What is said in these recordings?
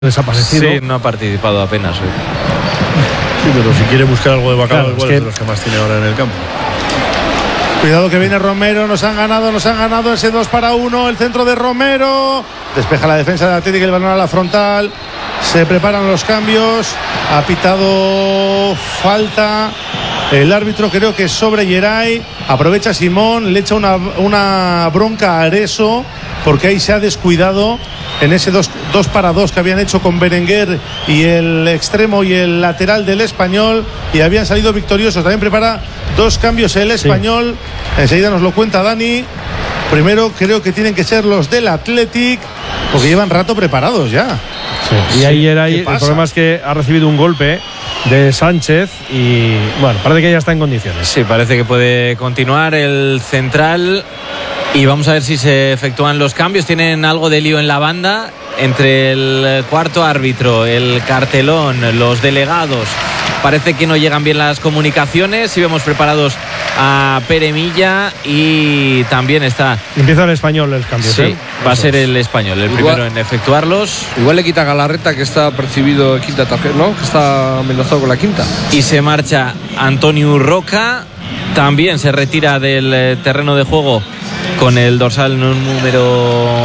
desaparecido. Sí, no ha participado apenas hoy. Sí, pero si quiere buscar algo de bacalao, claro, igual es de los que más tiene ahora en el campo. Cuidado que viene Romero, nos han ganado ese 2-1, el centro de Romero, despeja la defensa de Atlético, el balón a la frontal, se preparan los cambios, ha pitado falta, el árbitro creo que es sobre Geray, aprovecha Simón, le echa una bronca a Areso, porque ahí se ha descuidado en ese 2-2 que habían hecho con Berenguer y el extremo y el lateral del Español, y habían salido victoriosos. También prepara dos cambios el Español, sí. Enseguida nos lo cuenta Dani. Primero creo que tienen que ser los del Athletic, porque llevan rato preparados ya. Sí. Y ayer el problema es que ha recibido un golpe de Sánchez y bueno, parece que ya está en condiciones. Sí, parece que puede continuar el central. Y vamos a ver si se efectúan los cambios. Tienen algo de lío en la banda entre el cuarto árbitro, el cartelón, los delegados. Parece que no llegan bien las comunicaciones. Y vemos preparados a Pere Milla y también está... Empieza el Español el cambio. Sí, va a ser el Español el primero en efectuarlos. Igual le quita Galarreta, que está percibido quinta tarjeta, ¿no? Que está amenazado con la quinta. Y se marcha Antonio Roca. También se retira del terreno de juego con el dorsal número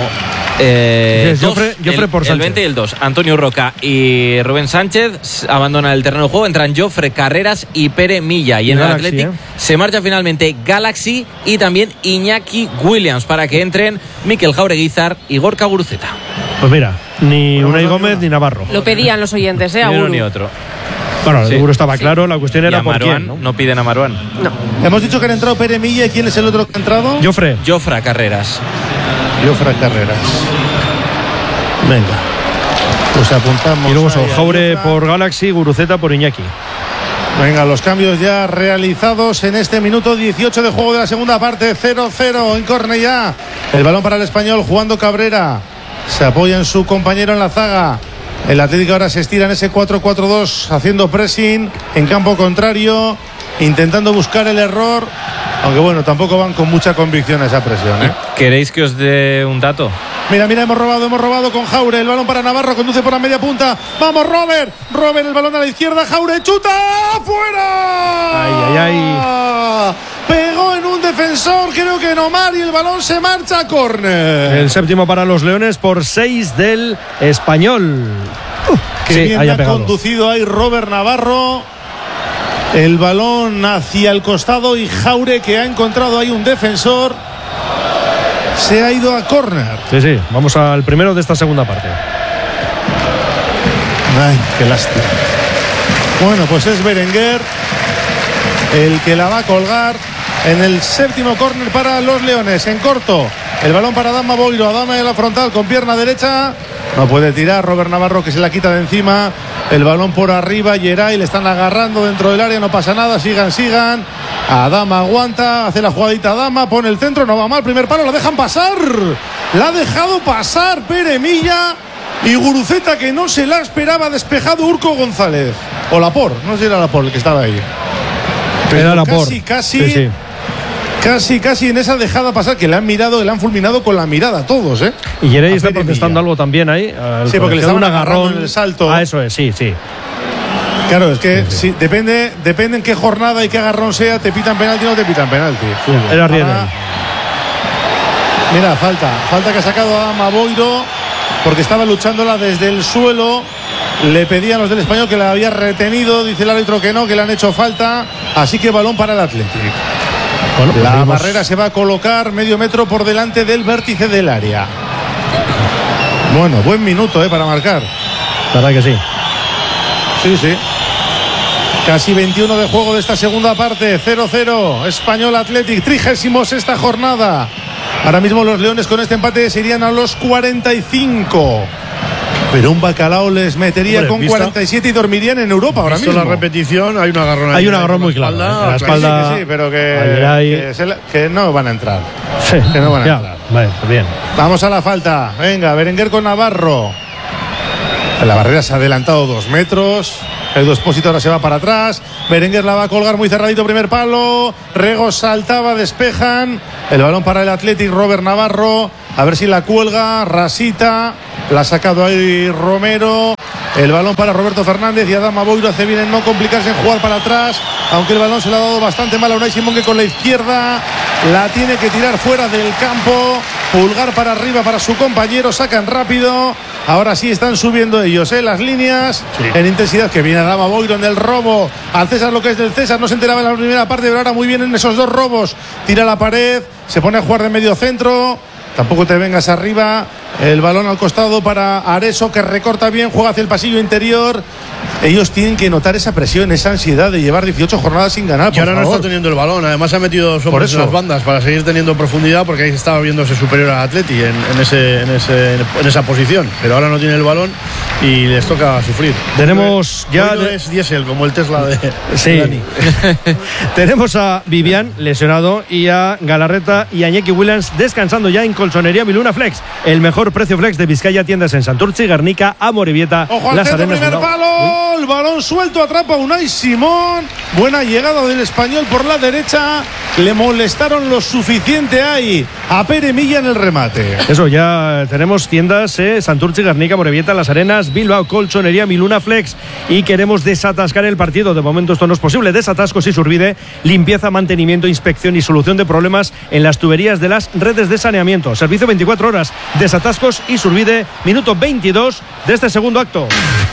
2, el 20 y el 2. Antonio Roca y Rubén Sánchez abandonan el terreno de juego. Entran Jofre Carreras y Pere Milla. Y en el Athletic se marcha finalmente Galaxy y también Iñaki Williams para que entren Mikel Jaureguizar y Gorka Guruceta. Pues mira, ni Unai Gómez ni Navarro. Lo pedían los oyentes, ni uno ni otro. Bueno, seguro estaba claro, la cuestión era por quién, ¿no? No piden a Marouane. No. Hemos dicho que han entrado Pere Milla, ¿y quién es el otro que ha entrado? Jofre Carreras. Jofre Carreras. Venga, pues apuntamos. Y luego son Jaure por Galaxy, Guruceta por Iñaki. Venga, los cambios ya realizados en este minuto 18 de juego de la segunda parte. 0-0 en Cornellá. El balón para el Español, jugando Cabrera. Se apoya en su compañero en la zaga. El Atlético ahora se estira en ese 4-4-2, haciendo pressing en campo contrario, intentando buscar el error, aunque bueno, tampoco van con mucha convicción a esa presión, ¿eh? ¿Queréis que os dé un dato? Mira, hemos robado con Jaure, el balón para Navarro, conduce por la media punta, vamos Robert, el balón a la izquierda, Jaure, chuta, ¡fuera! Ay. Pegó en un defensor, creo que en Omar, y el balón se marcha a córner. El séptimo para los Leones por 6 del Español. Qué bien ha conducido ahí Robert Navarro. El balón hacia el costado y Jaure, que ha encontrado ahí un defensor, se ha ido a córner. Sí, vamos al primero de esta segunda parte. Ay, qué lástima. Bueno, pues es Berenguer el que la va a colgar en el séptimo córner para los Leones. En corto, el balón para Adama Boiro. Adama en la frontal con pierna derecha. No puede tirar Robert Navarro, que se la quita de encima. El balón por arriba, Geray, le están agarrando dentro del área, no pasa nada, sigan. Adama aguanta, hace la jugadita Adama, pone el centro, no va mal, primer palo, la dejan pasar. La ha dejado pasar Pere Milla. Y Guruceta, que no se la esperaba, despejado Urco González. O Laporte, no sé si era Laporte el que estaba ahí. Era Laporte. Casi en esa dejada pasar, que le han fulminado con la mirada todos, ¿eh? Y Geray está protestando algo también ahí. Sí, porque le estaban un agarrón en el salto. Eso es, sí. Claro, es que sí. Depende en qué jornada y qué agarrón sea, te pitan penalti o no te pitan penalti. Era Riedel. Mira, falta que ha sacado Adama Boiro, porque estaba luchándola desde el suelo. Le pedían los del Español que la había retenido, dice el árbitro que no, que le han hecho falta, así que balón para el Athletic. Bueno, pues la barrera se va a colocar medio metro por delante del vértice del área. Bueno, buen minuto para marcar. La verdad que sí. Sí. Casi 21 de juego de esta segunda parte. 0-0. Español Athletic, 36ª jornada. Ahora mismo los Leones con este empate se irían a los 45. Pero un bacalao les metería con 47 y dormirían en Europa ahora mismo. La repetición, hay un agarrón ahí. Hay un agarrón muy claro. En la espalda. Sí, pero que no van a entrar. Sí. Que no van a entrar. Vale, bien. Vamos a la falta. Venga, Berenguer con Navarro. La barrera se ha adelantado 2 metros. El Expósito ahora se va para atrás. Berenguer la va a colgar muy cerradito, primer palo. Rego saltaba, despejan. El balón para el Athletic, Robert Navarro. A ver si la cuelga. Rasita. La ha sacado ahí Romero. El balón para Roberto Fernández y Adama Boiro hace bien en no complicarse en jugar para atrás, aunque el balón se le ha dado bastante mal a Unai Simón, que con la izquierda la tiene que tirar fuera del campo. Pulgar para arriba para su compañero, sacan rápido. Ahora sí están subiendo ellos las líneas en intensidad. Que viene Adama Boiro en el robo al César, lo que es del César. No se enteraba en la primera parte, pero ahora muy bien en esos dos robos. Tira la pared, se pone a jugar de medio centro. Tampoco te vengas arriba. El balón al costado para Areso, que recorta bien, juega hacia el pasillo interior. Ellos tienen que notar esa presión, esa ansiedad de llevar 18 jornadas sin ganar. Y ahora no está teniendo el balón. Además ha metido dos hombres en las bandas para seguir teniendo profundidad, porque ahí estaba viéndose superior al Atleti en esa posición. Pero ahora no tiene el balón y les toca sufrir. Tenemos ya es diésel, como el Tesla de Dani. Tenemos a Vivian lesionado y a Galarreta y a Iñaki Williams descansando ya en Colchonería Miluna Flex. El mejor precio flex de Vizcaya, tiendas en Santurce, Garnica, Amorebieta, Ojo al Las centro, Arenas. primer palo. El balón suelto, atrapa Unai Simón. Buena llegada del español por la derecha. Le molestaron lo suficiente ahí a Pere Milla en el remate. Eso, ya tenemos tiendas Santurce, Garnica, Amorebieta, Las Arenas, Bilbao, Colchonería Miluna Flex. Y queremos desatascar el partido. De momento esto no es posible. Desatascos Isurbide, limpieza, mantenimiento, inspección y solución de problemas en las tuberías de las redes de saneamiento. Servicio 24 horas. Desatascos Isurbide, minuto 22 de este segundo acto.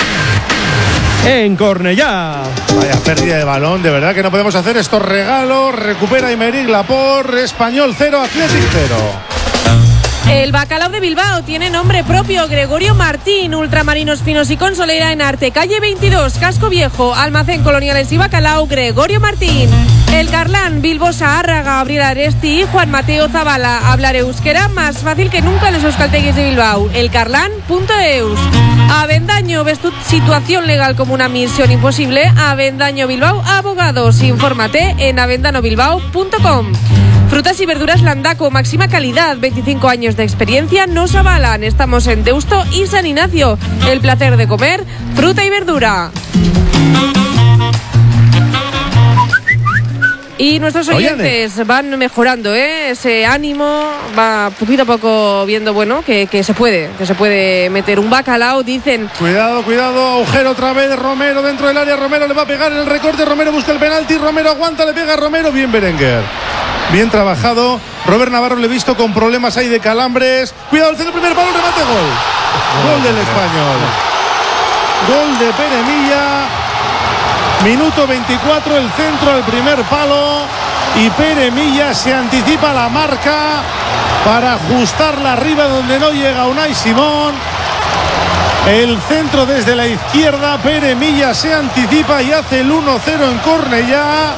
En Cornellá. Vaya pérdida de balón, de verdad que no podemos hacer estos regalos. Recupera Aymeric Laporte. Español 0, Athletic 0. El bacalao de Bilbao tiene nombre propio: Gregorio Martín. Ultramarinos finos y consolera en Arte, calle 22, Casco Viejo. Almacén Coloniales y Bacalao Gregorio Martín. El Carlán, Bilbo Sahárraga, Gabriel Aresti y Juan Mateo Zabala. Hablar euskera más fácil que nunca en los euskalteguis de Bilbao. Elcarlán.eus. Avendaño, ves tu situación legal como una misión imposible. Avendaño Bilbao Abogados. Infórmate en avendanobilbao.com. Frutas y verduras Landaco, máxima calidad, 25 años de experiencia nos avalan. Estamos en Deusto y San Ignacio. El placer de comer fruta y verdura. Y nuestros oyentes van mejorando, ese ánimo va poquito a poco viendo, bueno, que se puede meter un bacalao, dicen. Cuidado, agujero otra vez, Romero dentro del área, Romero le va a pegar el recorte, Romero busca el penalti, Romero aguanta, le pega a Romero, bien Berenguer. Bien trabajado. Robert Navarro le he visto con problemas ahí de calambres. Cuidado, el centro, primer palo, remate, gol. Gol del español. Gol de Pere Milla. Minuto 24, el centro al primer palo. Y Pere Milla se anticipa a la marca para ajustarla arriba donde no llega Unai Simón. El centro desde la izquierda. Pere Milla se anticipa y hace el 1-0 en Cornellá.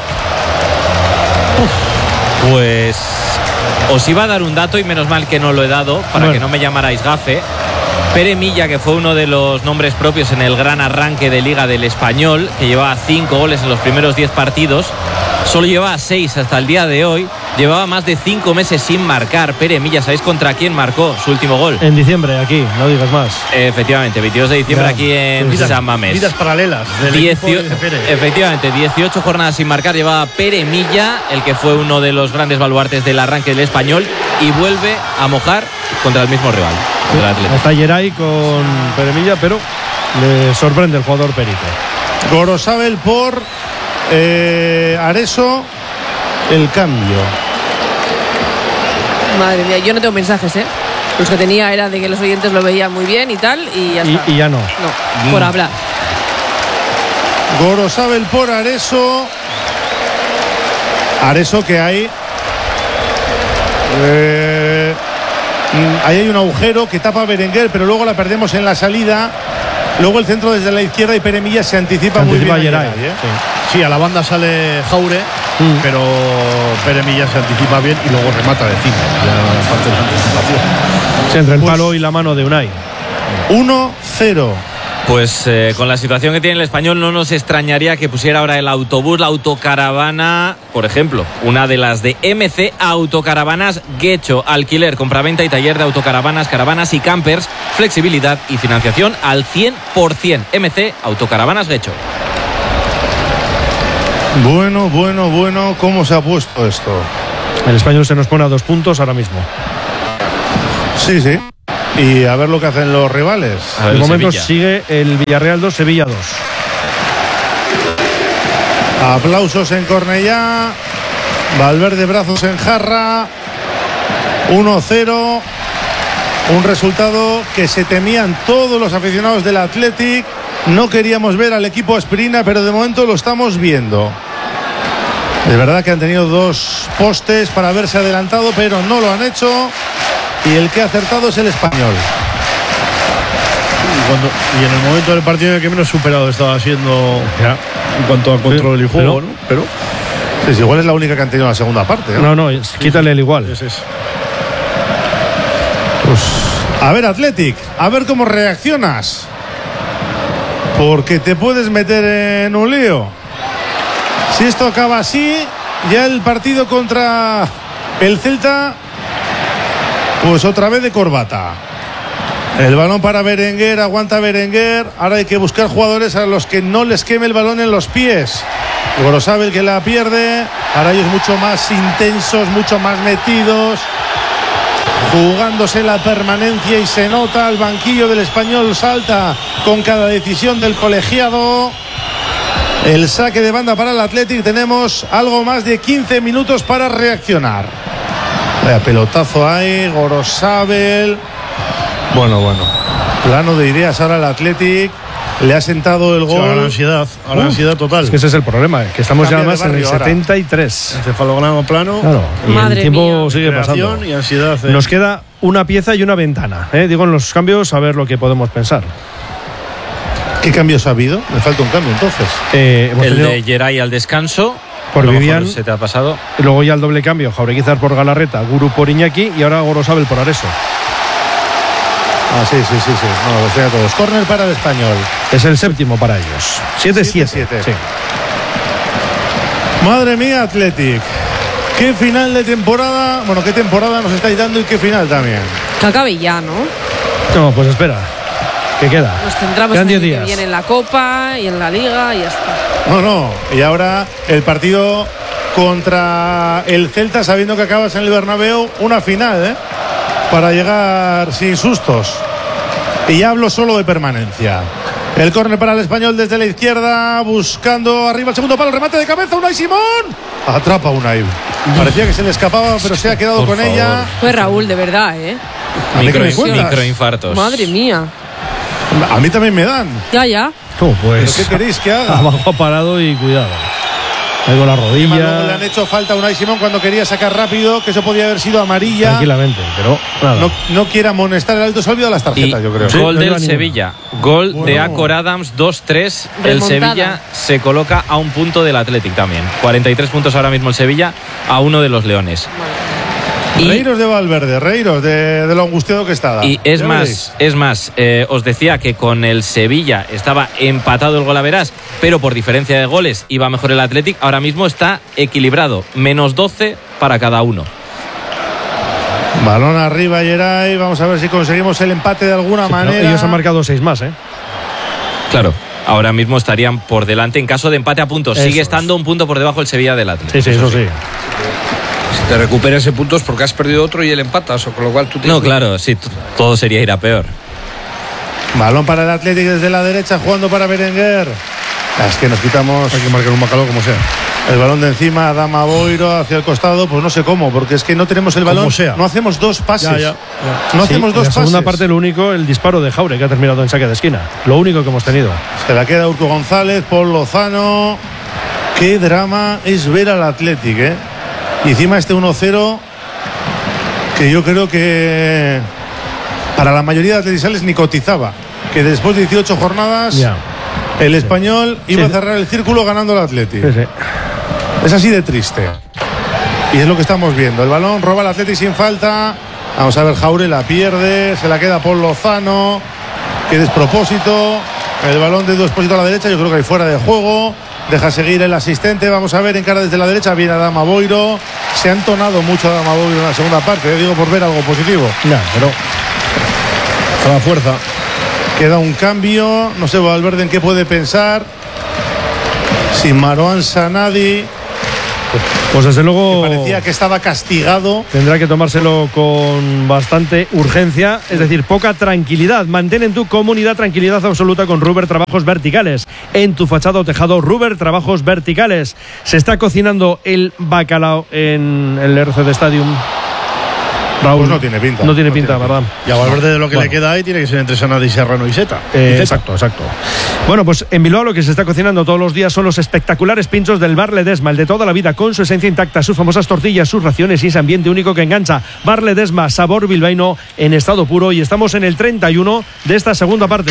Pues os iba a dar un dato y menos mal que no lo he dado para que no me llamarais gafe. Pere Milla, que fue uno de los nombres propios en el gran arranque de Liga del Español, que llevaba 5 goles en los primeros 10 partidos, solo llevaba 6 hasta el día de hoy. Llevaba más de 5 meses sin marcar. Pere Milla, ¿sabéis contra quién marcó su último gol? En diciembre, aquí, no digas más. Efectivamente, 22 de diciembre aquí en San Mamés. Vidas paralelas del equipo de Pere. Efectivamente, 18 jornadas sin marcar llevaba Pere Milla, el que fue uno de los grandes baluartes del arranque del Español, y vuelve a mojar contra el mismo rival. Está Geray con Pere Milla, pero le sorprende el jugador perito. Gorosabel por Areso, el cambio. Madre mía, yo no tengo mensajes, Los que tenía era de que los oyentes lo veían muy bien y tal, y ya está. Y ya no. No, por hablar. Gorosabel por Areso. Areso que hay. Ahí hay un agujero que tapa a Berenguer, pero luego la perdemos en la salida. Luego el centro desde la izquierda y Pere Milla se anticipa muy bien. Geray, Sí, a la banda sale Jaure, pero Pere Milla se anticipa bien y luego remata de encima. La parte de la anticipación. Sí, entre el palo y la mano de Unai. 1-0. Pues con la situación que tiene el Español no nos extrañaría que pusiera ahora el autobús, la autocaravana, por ejemplo, una de las de MC Autocaravanas Guecho, alquiler, compraventa y taller de autocaravanas, caravanas y campers, flexibilidad y financiación al 100%. MC Autocaravanas Guecho. Bueno, ¿cómo se ha puesto esto? El Español se nos pone a 2 puntos ahora mismo. Sí, sí. Y a ver lo que hacen los rivales. En el momento sigue el Villarreal 2, Sevilla 2. Aplausos en Cornellá. Valverde brazos en jarra. 1-0. Un resultado que se temían todos los aficionados del Athletic. No queríamos ver al equipo aspirina, pero de momento lo estamos viendo. Es verdad que han tenido 2 postes para haberse adelantado, pero no lo han hecho. Y el que ha acertado es el Español. Y en el momento del partido en el que menos superado estaba siendo en cuanto a control y juego, ¿no? Pero pues igual es la única que han tenido en la segunda parte, ¿no? No, quítale el igual. Es. Pues, a ver, Athletic, a ver cómo reaccionas. Porque te puedes meter en un lío. Si esto acaba así, ya el partido contra el Celta, pues otra vez de corbata. El balón para Berenguer, aguanta Berenguer. Ahora hay que buscar jugadores a los que no les queme el balón en los pies. Gorosabel que la pierde. Ahora ellos mucho más intensos, mucho más metidos, jugándose la permanencia, y se nota. El banquillo del Español salta con cada decisión del colegiado. El saque de banda para el Athletic. Tenemos algo más de 15 minutos para reaccionar. Vaya pelotazo ahí, Gorosabel. Bueno. Plano de ideas ahora el Athletic. Le ha sentado el gol. Ahora la ansiedad total. Es que ese es el problema, que estamos ya más en el 73. Encefalograma plano. Claro, y Madre el tiempo mía. sigue pasando. Y ansiedad. Nos queda una pieza y una ventana. Digo, en los cambios, a ver lo que podemos pensar. ¿Qué cambios ha habido? Me falta un cambio entonces. El de Geray al descanso. Por Vivian. Se te ha pasado. Y luego ya el doble cambio. Jaureguizar por Galarreta, Guru por Iñaki y ahora Gorosabel por Areso. Sí. No, los tenía todos. Córner para el Español. Es el séptimo para ellos. 7-7. Sí. Madre mía, Athletic. Qué final de temporada. Bueno, qué temporada nos estáis dando y qué final también. Que acabe ya, ¿no? No, pues espera. ¿Qué queda? Nos centramos en el que viene en la Copa y en la Liga y ya está. No. Y ahora el partido contra el Celta, sabiendo que acabas en el Bernabéu, una final, para llegar sin sustos. Y ya hablo solo de permanencia. El córner para el Español desde la izquierda, buscando arriba el segundo palo, remate de cabeza, Unai Simón. Atrapa Unai. Parecía que se le escapaba, pero se ha quedado con ella. Fue Raúl, de verdad, Microinfartos. Madre mía. A mí también me dan. Ya. Pues, ¿Pero qué queréis que haga? Abajo parado y cuidado. Ahí con la rodilla. Luego le han hecho falta a Unai Simón cuando quería sacar rápido, que eso podía haber sido amarilla. Tranquilamente, pero nada. No quiere amonestar el alto, se ha olvidado las tarjetas, yo creo. Gol del Sevilla. Gol de Acor Adams, 2-3. El Sevilla se coloca a un punto del Athletic también. 43 puntos ahora mismo el Sevilla, a 1 de los Leones. Reíros de Valverde, reíros de lo angustiado que está. Y es más, os decía que con el Sevilla estaba empatado el golaveras, pero por diferencia de goles iba mejor el Athletic. Ahora mismo está equilibrado, menos 12 para cada uno. Balón arriba, Geray. Vamos a ver si conseguimos el empate de alguna manera. Ellos han marcado 6 más, Claro. Ahora mismo estarían por delante en caso de empate a puntos. Sigue estando un punto por debajo el Sevilla del Athletic. Sí, eso sí. Si te recuperas ese puntos porque has perdido otro y el empatas, o con lo cual tú tienes. No, claro, sí, todo sería ir a peor. Balón para el Athletic desde la derecha, jugando para Berenguer. Es que nos quitamos. Hay que marcar un bacalao como sea. El balón de encima, Adama Boiro hacia el costado, pues no sé cómo, porque es que no tenemos el balón. Como sea. No hacemos dos pases. Ya. No hacemos dos pases. En la segunda parte, lo único, el disparo de Jaure, que ha terminado en saque de esquina. Lo único que hemos tenido. Se la queda Urco González, Paul Lozano. Qué drama es ver al Athletic, Y encima este 1-0, que yo creo que para la mayoría de atletisales ni cotizaba. Que después de 18 jornadas, el Español iba a cerrar el círculo ganando el Athletic. Sí. Es así de triste. Y es lo que estamos viendo. El balón roba el Athletic sin falta. Vamos a ver, Jaure la pierde. Se la queda Paul Lozano. Qué despropósito. El balón de Expósito a la derecha. Yo creo que hay fuera de juego. Deja seguir el asistente. Vamos a ver, encara desde la derecha. Viene Adama Boiro. Se ha entonado mucho Adama Boiro en la segunda parte. Digo por ver algo positivo. Pero a la fuerza. Queda un cambio. No sé Valverde en qué puede pensar. Sin Marouane Sanadi. Pues desde luego que parecía que estaba castigado. Tendrá que tomárselo con bastante urgencia, es decir, poca tranquilidad. Mantén en tu comunidad tranquilidad absoluta con Ruber Trabajos Verticales. En tu fachada o tejado, Ruber Trabajos Verticales. Se está cocinando el bacalao en el RCD Stadium. Raúl, pues no tiene pinta. No tiene pinta, ¿verdad? Y a Valverde de lo que le queda ahí tiene que ser entre Sanada y Serrano y Zeta. Exacto. Bueno, pues en Bilbao lo que se está cocinando todos los días son los espectaculares pinchos del Bar Ledesma, el de toda la vida, con su esencia intacta, sus famosas tortillas, sus raciones y ese ambiente único que engancha. Bar Ledesma, sabor bilbaíno en estado puro, y estamos en el 31 de esta segunda parte.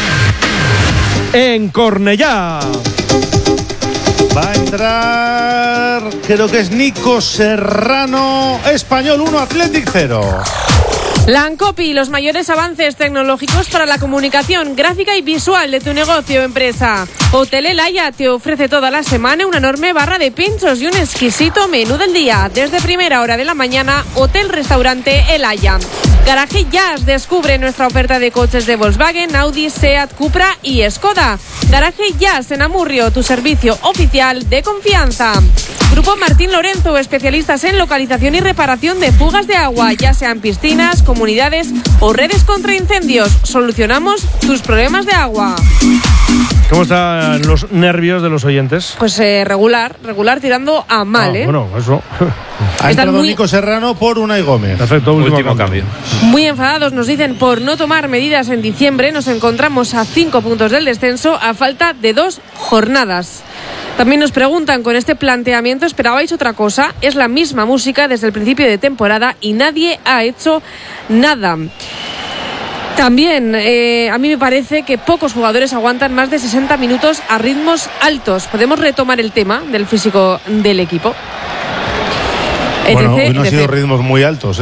En Cornellá va a entrar, creo que es Nico Serrano. Español 1, Athletic 0. Lancopi, los mayores avances tecnológicos para la comunicación gráfica y visual de tu negocio o empresa. Hotel El Haya te ofrece toda la semana una enorme barra de pinchos y un exquisito menú del día. Desde primera hora de la mañana, Hotel-Restaurante El Haya. Garaje Jazz, descubre nuestra oferta de coches de Volkswagen, Audi, Seat, Cupra y Skoda. Garaje Jazz en Amurrio, tu servicio oficial de confianza. Grupo Martín Lorenzo, especialistas en localización y reparación de fugas de agua, ya sean piscinas, comunidades o redes contra incendios. Solucionamos tus problemas de agua. ¿Cómo están los nervios de los oyentes? Pues regular tirando a mal, Bueno, eso. Ha entrado Nico Serrano por Unai Gómez. Perfecto, último cambio. Muy enfadados, nos dicen, por no tomar medidas en diciembre. Nos encontramos a 5 puntos del descenso a falta de 2 jornadas. También nos preguntan, con este planteamiento, ¿esperabais otra cosa? Es la misma música desde el principio de temporada y nadie ha hecho nada. También a mí me parece que pocos jugadores aguantan más de 60 minutos a ritmos altos. Podemos retomar el tema del físico del equipo. Bueno, hoy no han sido ritmos muy altos,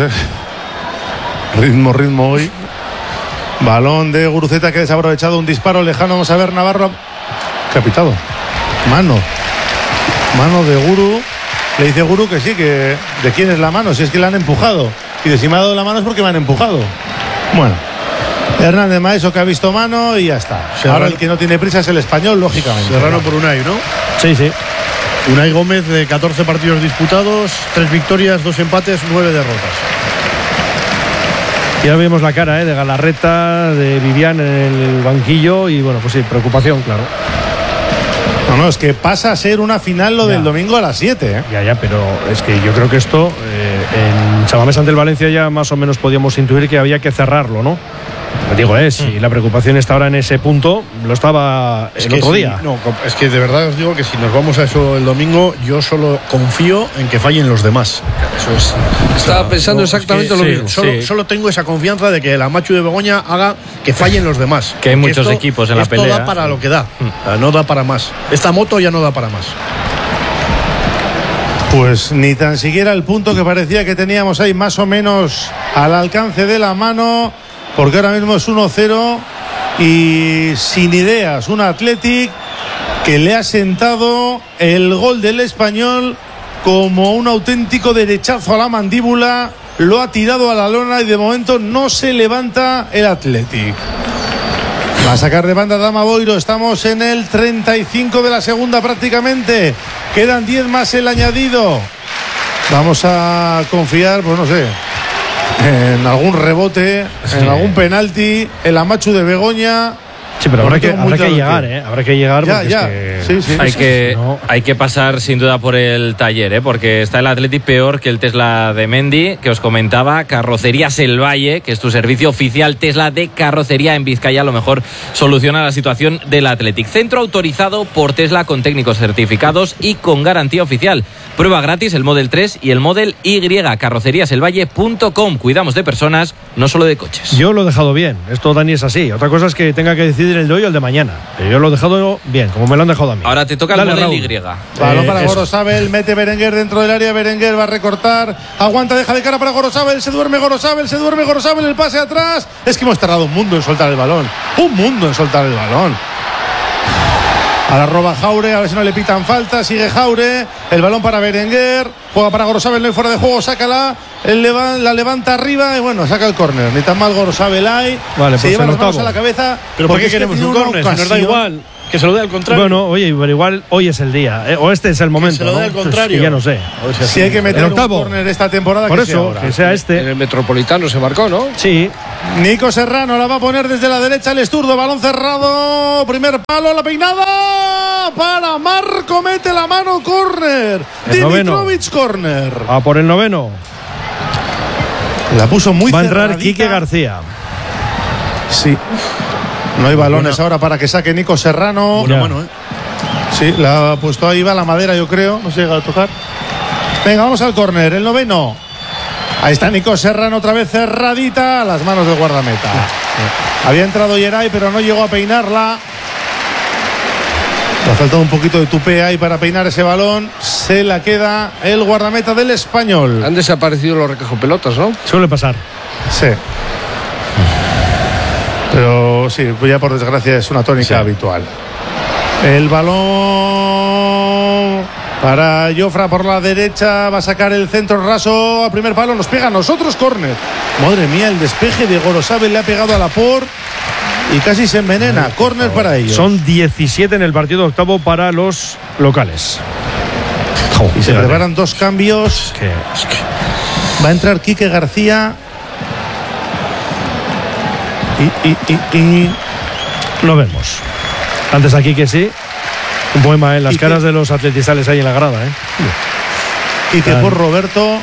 Ritmo hoy. Balón de Guruceta que ha desaprovechado un disparo lejano. Vamos a ver, Navarro capitado. Mano de Guru. Le dice Guru que sí, que de quién es la mano, si es que la han empujado. Y de si me ha dado la mano es porque me han empujado. Bueno, Hernández Maeso que ha visto mano y ya está. Ahora el que no tiene prisa es el Español, lógicamente. Serrano por Unai, ¿no? Sí. Unai Gómez, de 14 partidos disputados, 3 victorias, 2 empates, 9 derrotas. Ya vemos la cara de Galarreta, de Vivian en el banquillo y bueno, pues sí, preocupación, claro. No, es que pasa a ser una final lo del domingo a las 7. Ya, pero es que yo creo que esto en Samamés ante el Valencia ya más o menos podíamos intuir que había que cerrarlo, ¿no? Digo, si la preocupación está ahora en ese punto, lo estaba el otro día. No, es que de verdad os digo que si nos vamos a eso el domingo, yo solo confío en que fallen los demás. Eso es. Estaba pensando exactamente lo mismo. Solo tengo esa confianza de que la Machu de Begoña haga que fallen los demás. Que hay muchos equipos en la pelea. Esto da para lo que da. No da para más. Esta moto ya no da para más. Pues ni tan siquiera el punto que parecía que teníamos ahí más o menos al alcance de la mano, porque ahora mismo es 1-0 y sin ideas. Un Athletic que le ha sentado el gol del Español como un auténtico derechazo a la mandíbula. Lo ha tirado a la lona y de momento no se levanta el Athletic. Va a sacar de banda Dama Boiro. Estamos en el 35 de la segunda prácticamente. Quedan 10 más el añadido. Vamos a confiar, pues no sé, en algún rebote, en algún penalti, en la Machu de Begoña. Sí, pero habrá que llegar, Habrá que llegar. Ya. Hay que pasar sin duda por el taller, porque está el Athletic peor que el Tesla de Mendy, que os comentaba. Carrocerías El Valle, que es tu servicio oficial Tesla de carrocería en Vizcaya, a lo mejor soluciona la situación del Athletic. Centro autorizado por Tesla con técnicos certificados y con garantía oficial. Prueba gratis el Model 3 y el Model Y. Carroceríaselvalle.com. Cuidamos de personas, no solo de coches. Yo lo he dejado bien. Esto, Dani, es así. Otra cosa es que tenga que decidir el de hoy o el de mañana. Pero yo lo he dejado bien, como me lo han dejado a mí. Ahora te toca el Model Y. Balón para Gorosabel, mete Berenguer dentro del área. Berenguer va a recortar, aguanta, deja de cara para Gorosabel. Se duerme Gorosabel, el pase atrás. Es que hemos tardado un mundo en soltar el balón. Ahora roba Jaure, a ver si no le pitan falta. Sigue Jaure, el balón para Berenguer, juega para Gorosabel, no hay fuera de juego, sácala, la levanta arriba y bueno, saca el córner. Ni tan mal Gorosabel hay. Vale, se lleva las manos a la cabeza. ¿Pero por qué queremos un córner? Si nos da igual. Que se lo dé al contrario. Bueno, oye, pero igual hoy es el día, o este es el momento. Que se lo dé al contrario. Pues, ya no sé. Si hay que meter un córner esta temporada, por que eso, sea ahora. que sea este. En el Metropolitano se marcó, ¿no? Sí. Nico Serrano la va a poner desde la derecha, el esturdo, balón cerrado, primer palo, la peinada para Marco, mete la mano, córner. Dimitrovic, córner. A por el noveno. La puso muy cerradita. Va a entrar cerradita. Quique García. Sí. No hay balones ahora para que saque Nico Serrano. Buena mano, Sí, la ha puesto ahí, va la madera, yo creo. No se llega a tocar. Venga, vamos al córner, el noveno. Ahí está Nico Serrano otra vez cerradita a las manos del guardameta. Había entrado Yeray, pero no llegó a peinarla. Le ha faltado un poquito de tupé ahí para peinar ese balón. Se la queda el guardameta del Español. Han desaparecido los recojopelotas, ¿no? Suele pasar. Sí. Pero sí, ya por desgracia es una tónica habitual. El balón para Jofra por la derecha. Va a sacar el centro raso al primer palo. Nos pega a nosotros, córner. Madre mía, el despeje de Gorosabel le ha pegado a la por y casi se envenena. Córner para ellos. Son 17 en el partido octavo para los locales. Y se preparan dos cambios. Va a entrar Quique García. Y lo vemos. Antes aquí que sí. Un poema en las caras de los atletizales ahí en la grada, Y que por Roberto.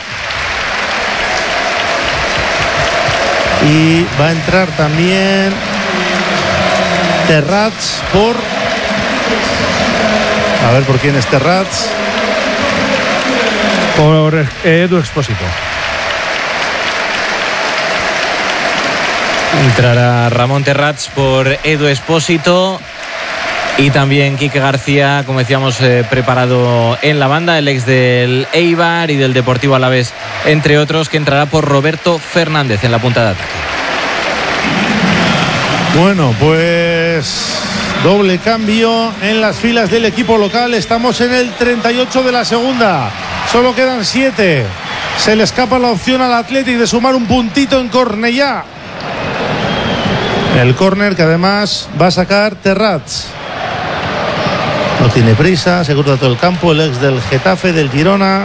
Y va a entrar también Terrats por. A ver por quién es Terrats. Por Edu Expósito. Entrará Ramón Terrats por Edu Expósito. Y también Quique García, como decíamos, preparado en la banda, el ex del Eibar y del Deportivo Alavés, entre otros, que entrará por Roberto Fernández en la punta de ataque. Bueno, pues doble cambio en las filas del equipo local. Estamos en el 38 de la segunda. Solo quedan 7. Se le escapa la opción al Athletic de sumar un puntito en Cornellá. El córner que además va a sacar Terrats. No tiene prisa, se cruza todo el campo, el ex del Getafe, del Girona.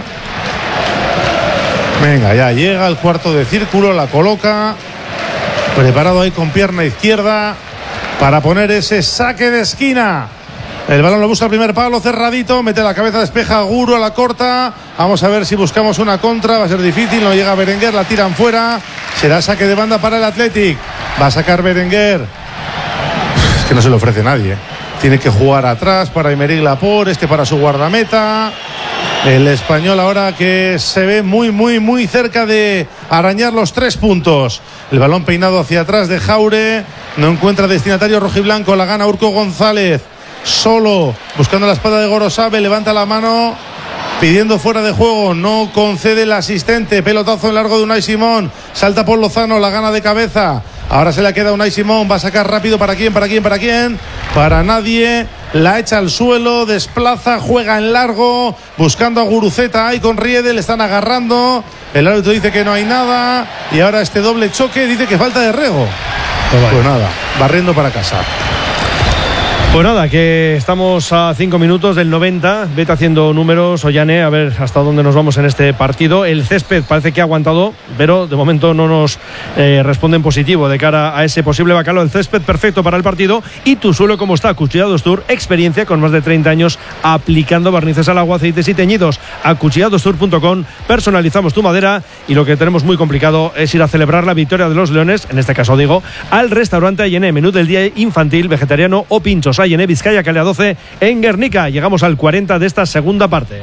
Venga, ya llega al cuarto de círculo, la coloca. Preparado ahí con pierna izquierda para poner ese saque de esquina. El balón lo busca el primer palo, cerradito, mete la cabeza, despeja a Guru a la corta. Vamos a ver si buscamos una contra, va a ser difícil, no llega Berenguer, la tiran fuera. Será saque de banda para el Athletic. Va a sacar Berenguer. Es que no se le ofrece nadie. Tiene que jugar atrás para Aymeric Laporte, para su guardameta. El Español ahora que se ve muy cerca de arañar los 3 puntos. El balón peinado hacia atrás de Jaure. No encuentra destinatario rojiblanco. La gana Urco González. Solo buscando la espada de Gorosabel. Levanta la mano pidiendo fuera de juego. No concede el asistente. Pelotazo en largo de Unai Simón. Salta por Lozano. La gana de cabeza. Ahora se la queda Unai Simón. Va a sacar rápido. ¿Para quién? Para nadie. La echa al suelo. Desplaza. Juega en largo. Buscando a Guruceta. Ahí con Riede. Le están agarrando. El árbitro dice que no hay nada. Y ahora este doble choque. Dice que falta de Rego. Pues nada. Barriendo para casa. Pues nada, que estamos a 5 minutos del 90. Vete haciendo números, Ollane, a ver hasta dónde nos vamos en este partido. El césped parece que ha aguantado, pero de momento no nos responde en positivo de cara a ese posible bacalao. El césped perfecto para el partido. Y tu suelo, como está, Acuchillados Tour, experiencia con más de 30 años aplicando barnices al agua, aceites y teñidos. Acuchilladostour.com, personalizamos tu madera. Y lo que tenemos muy complicado es ir a celebrar la victoria de los Leones, en este caso digo, al restaurante Ayene, menú del día infantil, vegetariano o pinchos. Ayene, Vizcaya, Calea 12, en Guernica. Llegamos al 40 de esta segunda parte.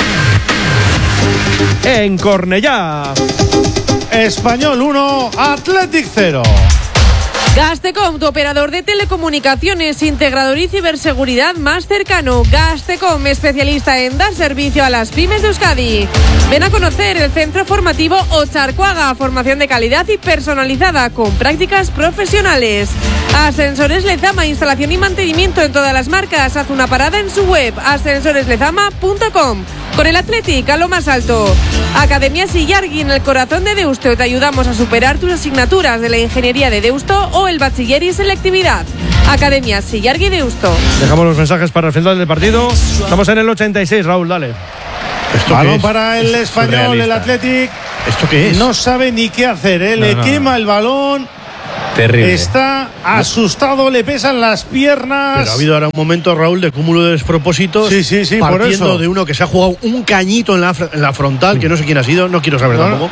En Cornellá, Español 1, Athletic 0. Gastecom, tu operador de telecomunicaciones, integrador y ciberseguridad más cercano. Gastecom, especialista en dar servicio a las pymes de Euskadi. Ven a conocer el centro formativo Ocharcoaga, formación de calidad y personalizada con prácticas profesionales. Ascensores Lezama, instalación y mantenimiento en todas las marcas. Haz una parada en su web, ascensoreslezama.com. Con el Athletic a lo más alto. Academia Sillargui, en el corazón de Deusto. Te ayudamos a superar tus asignaturas de la ingeniería de Deusto o el bachiller y selectividad. Academia Sillargui de Usto. Dejamos los mensajes para el final del partido. Estamos en el 86, Raúl, dale. Balón para el Español, el Athletic. ¿Esto qué es? No sabe ni qué hacer, le quema el balón. Terrible. Está asustado, le pesan las piernas. Pero ha habido ahora un momento, Raúl, de cúmulo de despropósitos. Sí, partiendo por eso. de uno que se ha jugado un cañito en la frontal, que no sé quién ha sido, no quiero saber tampoco.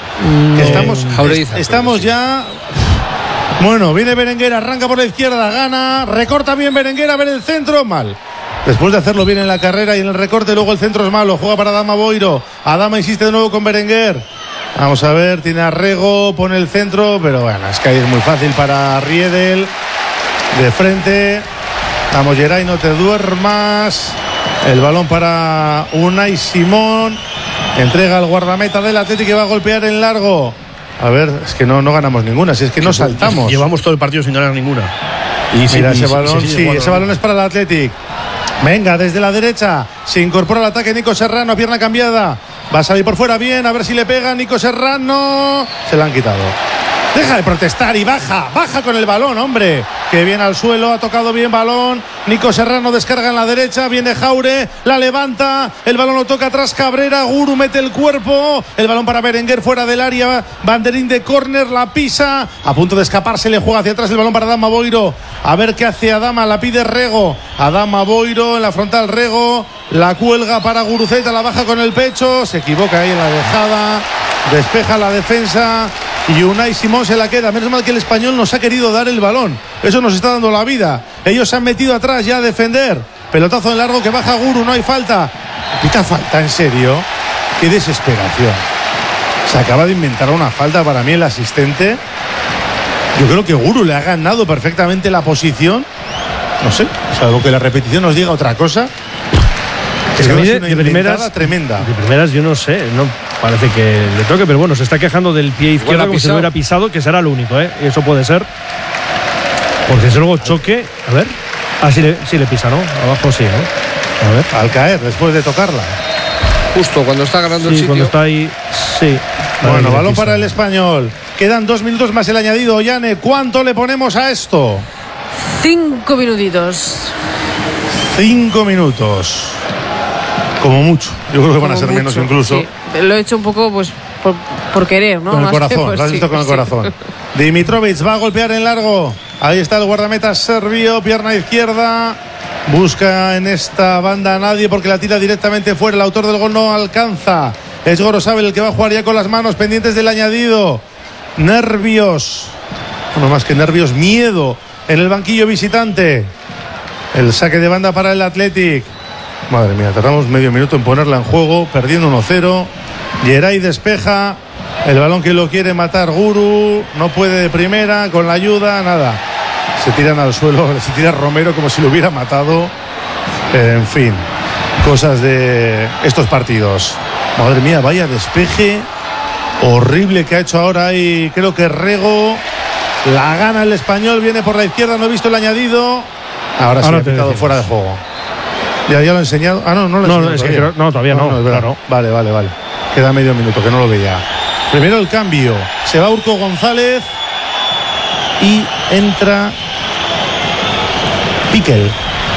Estamos ya. Bueno, viene Berenguer, arranca por la izquierda, gana, recorta bien Berenguer, a ver el centro, mal. Después de hacerlo bien en la carrera y en el recorte, luego el centro es malo, juega para Adama Boiro. Adama insiste de nuevo con Berenguer. Vamos a ver, tiene a Rego, pone el centro, pero bueno, es que ahí es muy fácil para Riedel. De frente. Vamos, Geray, no te duermas. El balón para Unai Simón. Entrega al guardameta del Atlético que va a golpear en largo. A ver, es que no ganamos ninguna, si es que no saltamos. Llevamos todo el partido sin ganar ninguna. Y mira, ese balón, ese balón es para el Atlético. Venga, desde la derecha se incorpora al ataque Nico Serrano, pierna cambiada. Va a salir por fuera bien, a ver si le pega Nico Serrano. Se la han quitado. Deja de protestar y baja con el balón, hombre. Que viene al suelo, ha tocado bien balón. Nico Serrano descarga en la derecha, viene Jaure, la levanta, el balón lo toca atrás Cabrera, Guru mete el cuerpo, el balón para Berenguer fuera del área, banderín de córner, la pisa, a punto de escaparse, le juega hacia atrás el balón para Adama Boiro. A ver qué hace Adama, la pide Rego. Adama Boiro en la frontal, Rego, la cuelga para Guruceta, la baja con el pecho, se equivoca ahí en la dejada, despeja la defensa. Y Unai Simón se la queda. Menos mal que el Español nos ha querido dar el balón. Eso nos está dando la vida. Ellos se han metido atrás ya a defender. Pelotazo en largo que baja Guru. No hay falta. Pita falta, en serio. Qué desesperación. Se acaba de inventar una falta para mí el asistente. Yo creo que Guru le ha ganado perfectamente la posición. No sé, salvo que la repetición nos diga otra cosa. Es que de primeras tremenda. De primeras yo no sé, no parece que le toque, pero bueno, se está quejando del pie izquierdo como si lo hubiera pisado, que será lo único, y eso puede ser. Porque si luego choque, a ver. Sí le pisa, ¿no? Abajo sí, ¿no? A ver. Al caer, después de tocarla. Justo cuando está ganando el sitio. Cuando está ahí, sí. Bueno, balón para el Español. Quedan 2 minutos más el añadido. Ollane, ¿cuánto le ponemos a esto? 5 minutitos. 5 minutos. Como mucho. Yo creo que van a ser menos incluso. Sí. Lo he hecho un poco pues por querer, ¿no? Con el corazón, lo has visto con el corazón. Dimitrovic va a golpear en largo. Ahí está el guardameta serbio, pierna izquierda. Busca en esta banda a nadie porque la tira directamente fuera. El autor del gol no alcanza. Es Gorosabel el que va a jugar ya con las manos pendientes del añadido. Nervios. Bueno, más que nervios, miedo en el banquillo visitante. El saque de banda para el Athletic. Madre mía, tardamos medio minuto en ponerla en juego, perdiendo 1-0. Geray despeja, el balón que lo quiere matar Guru, no puede de primera, con la ayuda, nada. Se tiran al suelo, se tira Romero como si lo hubiera matado. En fin, cosas de estos partidos. Madre mía, vaya despeje horrible que ha hecho ahora ahí, creo que Rego. La gana el Español, viene por la izquierda, no he visto el añadido. Ahora sí ha pitado fuera de juego. Ya lo he enseñado. No lo he enseñado. Todavía no. Claro. Vale. Queda medio minuto, que no lo veía. Primero el cambio. Se va Urco González y entra Piquel.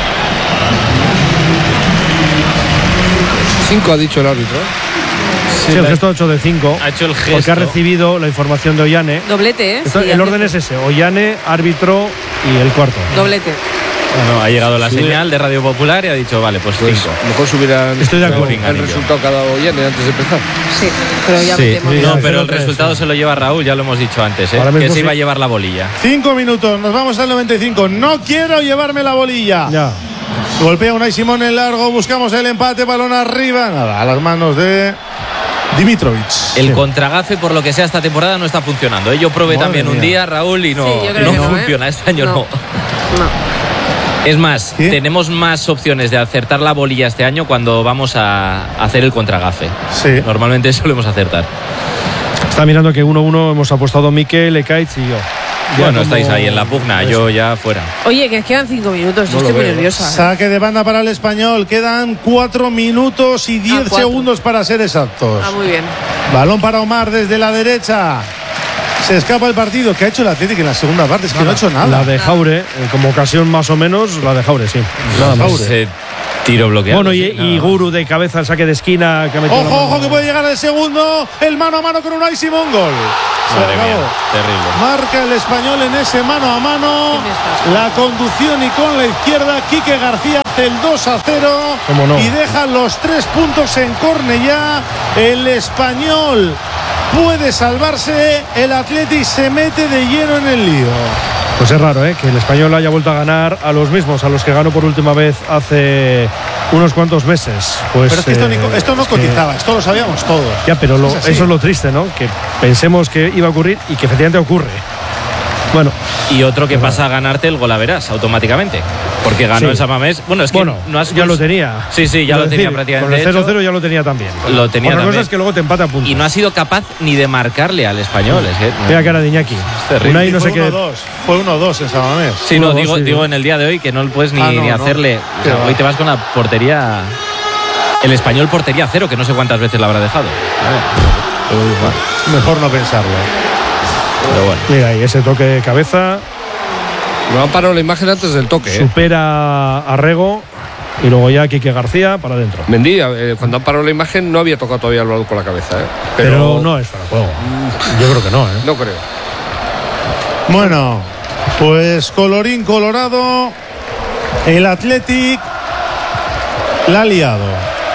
5 ha dicho el árbitro. Sí, el gesto 8 de 5. Ha hecho el gesto. Porque ha recibido la información de Ollane. Doblete, ¿eh? El orden es ese: Ollane, árbitro y el cuarto. Doblete. Bueno, ha llegado la señal de Radio Popular y ha dicho, vale, pues 5. Mejor se hubieran. Estoy de acuerdo. El resultado que ha dado Ollane antes de empezar. Sí, pero ya metemos. No, pero el resultado se lo lleva Raúl, ya lo hemos dicho antes, que se iba a llevar la bolilla. 5 minutos, nos vamos al 95. No quiero llevarme la bolilla. Ya. Golpea Unai Simón en largo, buscamos el empate, balón arriba. Nada, a las manos de Dimitrovic. El contragafe, por lo que sea, esta temporada no está funcionando. Yo probé también un día, Raúl, y no funciona. Este año no. Es más, tenemos más opciones de acertar la bolilla este año cuando vamos a hacer el contragafe. Sí. Normalmente solemos acertar. Está mirando que 1-1 hemos apostado Mikel, Ekaitz y yo. Bueno, estáis ahí en la pugna, yo ya fuera. Oye, que quedan 5 minutos, yo estoy muy nerviosa. Saque de banda para el Español, quedan 4 minutos y 10 segundos para ser exactos. Muy bien. Balón para Omar desde la derecha. Se escapa el partido. ¿Qué ha hecho el Atlético en la segunda parte? Es que no ha hecho nada. La de Jaure, como ocasión más o menos, la de Jaure, sí. Nada más. Ese tiro bloqueado. Bueno, y Guru de cabeza al saque de esquina. Que ojo, que puede llegar el segundo. El mano a mano con Unai Simón. Gol. Madre mía, terrible. Marca el Español en ese mano a mano. La conducción y con la izquierda Quique García hace el 2-0. No. Y deja los 3 puntos en Cornellá. El Español puede salvarse. El Athletic se mete de lleno en el lío. Pues es raro, que el Español haya vuelto a ganar a los mismos, a los que ganó por última vez hace unos cuantos meses. Pues, pero es que esto no cotizaba, esto lo sabíamos todos. Ya, pero eso es lo triste, ¿no? Que pensemos que iba a ocurrir y que efectivamente ocurre. Bueno. Y otro que pasa a ganarte el Golaveras automáticamente. Porque ganó el San Mamés. Bueno, es que ya lo tenía. Sí, ya lo tenía prácticamente. Con el 0-0 ya lo tenía también. Lo tenía también. Otra cosa es que luego te empata a puntos. Y no ha sido capaz ni de marcarle al Español. Mira cara de Iñaki. Unai no sé qué. Fue 1-2 en San Mamés. Sí, no, digo en el día de hoy que no puedes ni hacerle. O sea, hoy te vas con la portería. El Español portería 0, que no sé cuántas veces la habrá dejado. Mejor no pensarlo. Pero bueno. Mira ahí ese toque de cabeza. No han parado la imagen antes del toque. Supera a Rego y luego ya Quique García para adentro. Mendy, cuando han parado la imagen no había tocado todavía el balón con la cabeza. Pero no es para juego. Yo creo que no. No creo. Bueno, pues colorín colorado. El Athletic la ha liado.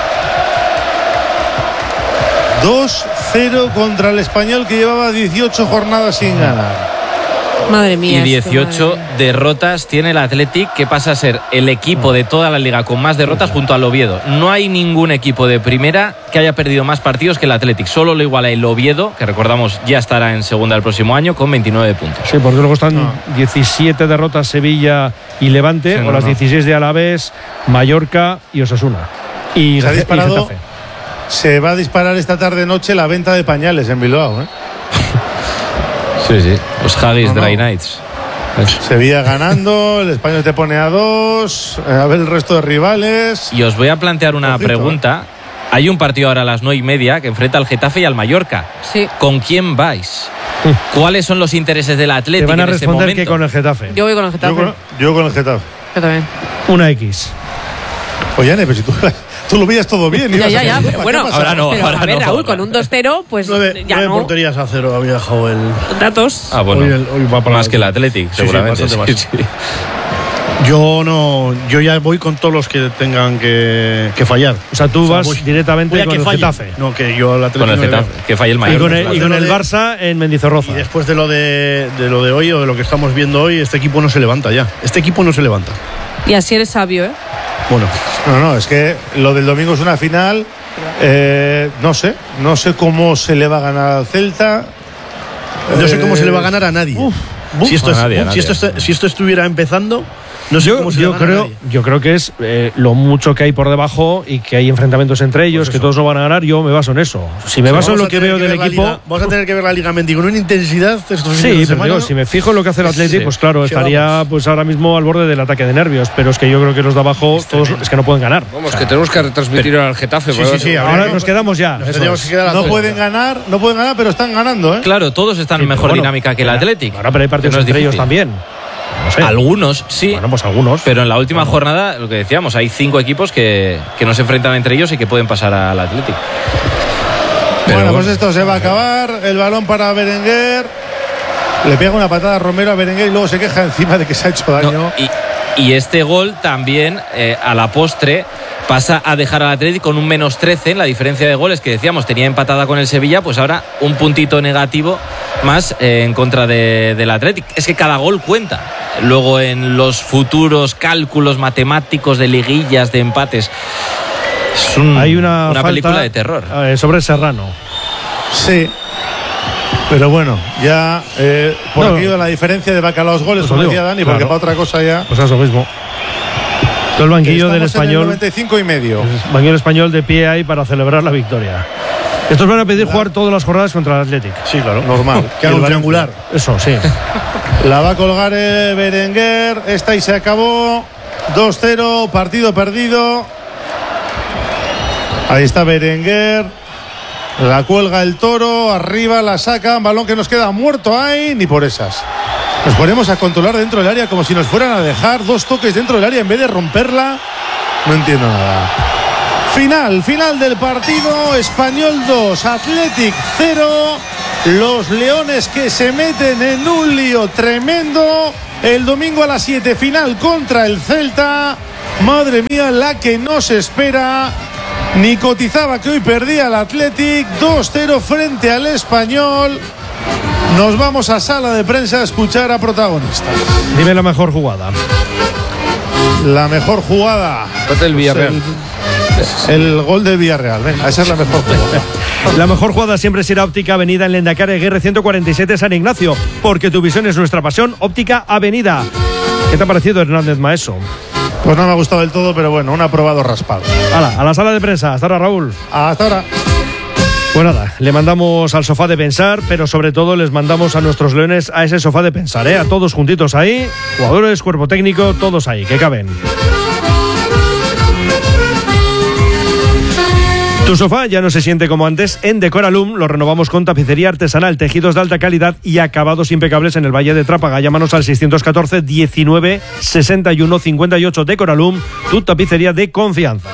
2-0 contra el Español, que llevaba 18 jornadas sin ganar. Madre mía. Y 18 derrotas tiene el Athletic, que pasa a ser el equipo de toda la liga con más derrotas junto al Oviedo. No hay ningún equipo de primera que haya perdido más partidos que el Athletic. Solo lo iguala el Oviedo, que recordamos ya estará en segunda el próximo año, con 29 puntos. Sí, porque luego están 17 derrotas Sevilla y Levante, o las 16 de Alavés, Mallorca y Osasuna. Y se ha disparado. Se va a disparar esta tarde-noche la venta de pañales en Bilbao. Sí. Los Haggis Dry Nights. Sevilla ganando, el Español te pone a 2, a ver el resto de rivales. Y os voy a plantear una pregunta. Hay un partido ahora a las 9:30 que enfrenta al Getafe y al Mallorca. Sí. ¿Con quién vais? ¿Cuáles son los intereses del Atlético? Te van a responder que con el Getafe. Yo voy con el Getafe. Yo con el Getafe. Yo también. Una X. Oye, Ane, pero si tú lo veías todo bien. Ya. Bueno, ahora no. Pero, a ver, Raúl, con un 2-0, pues ya no. porterías a 0 había dejado el. Datos. Ah, bueno. Hoy va para más que el Athletic, seguramente. Sí. Yo ya voy con todos los que tengan que fallar. O sea, tú vas directamente con el Getafe. No, que yo el Atlético. Con el Getafe, que falle el Mallorca. Y con el Barça en Mendizorroza. Y después de lo de hoy o de lo que estamos viendo hoy, este equipo no se levanta ya. Y así eres sabio, Bueno. No, es que lo del domingo es una final. No sé cómo se le va a ganar al Celta. No sé cómo se le va a ganar a nadie. Si esto estuviera empezando, no sé cómo se le va a ganar a nadie. Yo creo que es lo mucho que hay por debajo y que hay enfrentamientos entre ellos, que todos no van a ganar. Yo me baso en eso. Si me baso en lo que veo del equipo. Vamos a tener que ver la Liga Mendy con una intensidad. Sí, pero digo, si me fijo en lo que hace el Atlético, pues claro, estaría pues ahora mismo al borde del ataque de nervios. Pero es que yo creo que los de abajo todos es que no pueden ganar. Vamos, que tenemos que retransmitir al Getafe. Sí, ahora nos quedamos ya. No pueden ganar, pero están ganando, Claro, todos están en mejor dinámica que el Atlético. Ahora, pero hay partidos entre ellos también. No sé. Algunos, sí. Bueno, pues algunos. Pero en la última jornada, lo que decíamos, hay 5 equipos que no se enfrentan entre ellos y que pueden pasar al Atlético. Bueno, pues esto se va a acabar. El balón para Berenguer. Le pega una patada a Romero a Berenguer y luego se queja encima de que se ha hecho daño. Y este gol también, a la postre, pasa a dejar al Atlético con un -13 en la diferencia de goles que decíamos tenía empatada con el Sevilla, pues ahora un puntito negativo más en contra del Atlético. Es que cada gol cuenta. Luego en los futuros cálculos matemáticos de liguillas, de empates, es hay una película de terror. Sobre Serrano. Sí. Pero bueno, ya por aquello de la diferencia de bacalaos goles, como decía Dani, porque para otra cosa ya. Pues eso mismo. Todo el banquillo del Español. 95 y medio. El banquillo Español de pie ahí para celebrar la victoria. Estos van a pedir jugar todas las jornadas contra el Athletic. Sí, claro. Normal. Que haga un triangular. Eso, sí. La va a colgar Berenguer. Esta y se acabó. 2-0, partido perdido. Ahí está Berenguer. La cuelga el Toro, arriba la saca, balón que nos queda muerto ahí, ni por esas. Nos ponemos a controlar dentro del área como si nos fueran a dejar 2 toques dentro del área en vez de romperla. No entiendo nada. Final del partido. Español 2, Athletic 0. Los Leones que se meten en un lío tremendo. El domingo a las 7, final contra el Celta. Madre mía, la que nos espera. Ni cotizaba que hoy perdía el Athletic. 2-0 frente al Español. Nos vamos a sala de prensa a escuchar a protagonistas. Dime la mejor jugada. La mejor jugada. El Villarreal. El gol del Villarreal. Venga, esa es la mejor jugada. La mejor jugada siempre será Óptica Avenida en Lendakari Aguirre 147 San Ignacio, porque tu visión es nuestra pasión. Óptica Avenida. ¿Qué te ha parecido, Hernández Maeso? Pues no me ha gustado del todo, pero bueno, un aprobado raspado. Hala, a la sala de prensa. Hasta ahora, Raúl. Hasta ahora. Pues nada, le mandamos al sofá de pensar, pero sobre todo les mandamos a nuestros leones a ese sofá de pensar, a todos juntitos ahí, jugadores, cuerpo técnico, todos ahí, que caben. Tu sofá ya no se siente como antes. En Decoralum lo renovamos con tapicería artesanal, tejidos de alta calidad y acabados impecables en el Valle de Trápaga. Llámanos al 614 19 61 58. Decoralum, tu tapicería de confianza.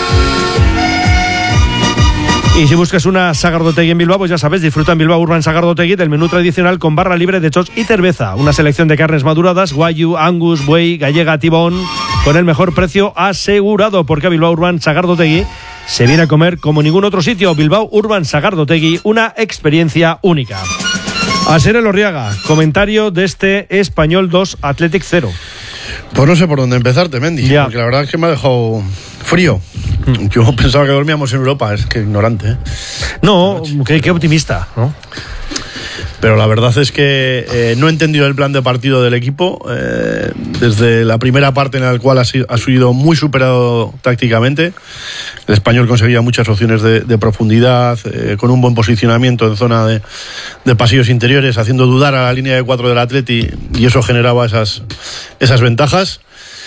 Y si buscas una Sagardotegui en Bilbao, pues ya sabes, disfruta en Bilbao Urban Sagardotegui del menú tradicional con barra libre de chocs y cerveza. Una selección de carnes maduradas, Wagyu, Angus, buey, gallega, tibón, con el mejor precio asegurado, porque a Bilbao Urban Sagardotegui se viene a comer como ningún otro sitio. Bilbao Urban Sagardotegui, una experiencia única. Asier Elorriaga, comentario de este Español 2, Athletic 0. Pues no sé por dónde empezarte, Mendy, porque la verdad es que me ha dejado frío. Yo pensaba que dormíamos en Europa, es que ignorante. No, qué optimista, ¿no? Pero la verdad es que no he entendido el plan de partido del equipo. Desde la primera parte en la cual ha sido muy superado tácticamente. El Español conseguía muchas opciones de profundidad, con un buen posicionamiento en zona de pasillos interiores, haciendo dudar a la línea de 4 del Atleti, y eso generaba esas ventajas.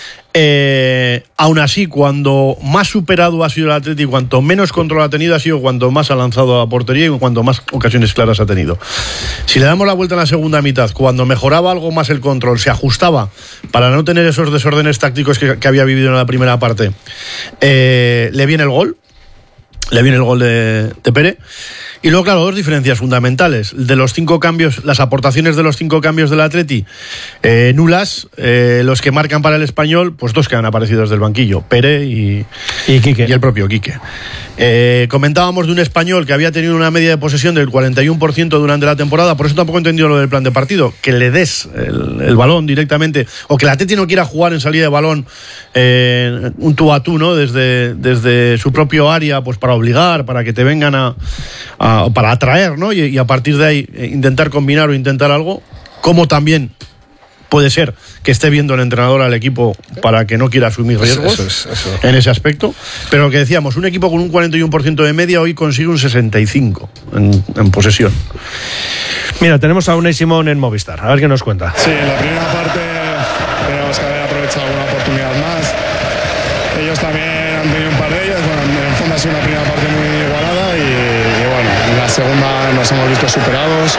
Aún así, cuando más superado ha sido el Atleti, cuanto menos control ha tenido, ha sido cuando más ha lanzado a portería y cuando más ocasiones claras ha tenido. Si le damos la vuelta en la segunda mitad, cuando mejoraba algo más el control, se ajustaba para no tener esos desórdenes tácticos que había vivido en la primera parte, le viene el gol de Pere. Y luego, claro, 2 diferencias fundamentales. De los 5 cambios, las aportaciones de los 5 cambios del Atleti, nulas. Los que marcan para el Español, pues 2 que han aparecido desde el banquillo, Pere y Quique. Y el propio Quique. Comentábamos de un Español que había tenido una media de posesión del 41% durante la temporada. Por eso tampoco he entendido lo del plan de partido, que le des el balón directamente, o que el Atleti no quiera jugar en salida de balón un tú a tú, ¿no? Desde su propio área, pues para obligar, para que te vengan para atraer, ¿no? Y a partir de ahí intentar combinar o intentar algo, como también puede ser que esté viendo el entrenador al equipo para que no quiera asumir riesgos. Eso. En ese aspecto. Pero lo que decíamos, un equipo con un 41% de media hoy consigue un 65% en posesión. Mira, tenemos a Unai Simón en Movistar, a ver qué nos cuenta. Sí, en la primera parte tenemos que haber aprovechado alguna oportunidad más. Ellos también han tenido un par de ellas. Bueno, en el fondo ha sido una primera parte muy igualada y bueno, en la segunda nos hemos visto superados.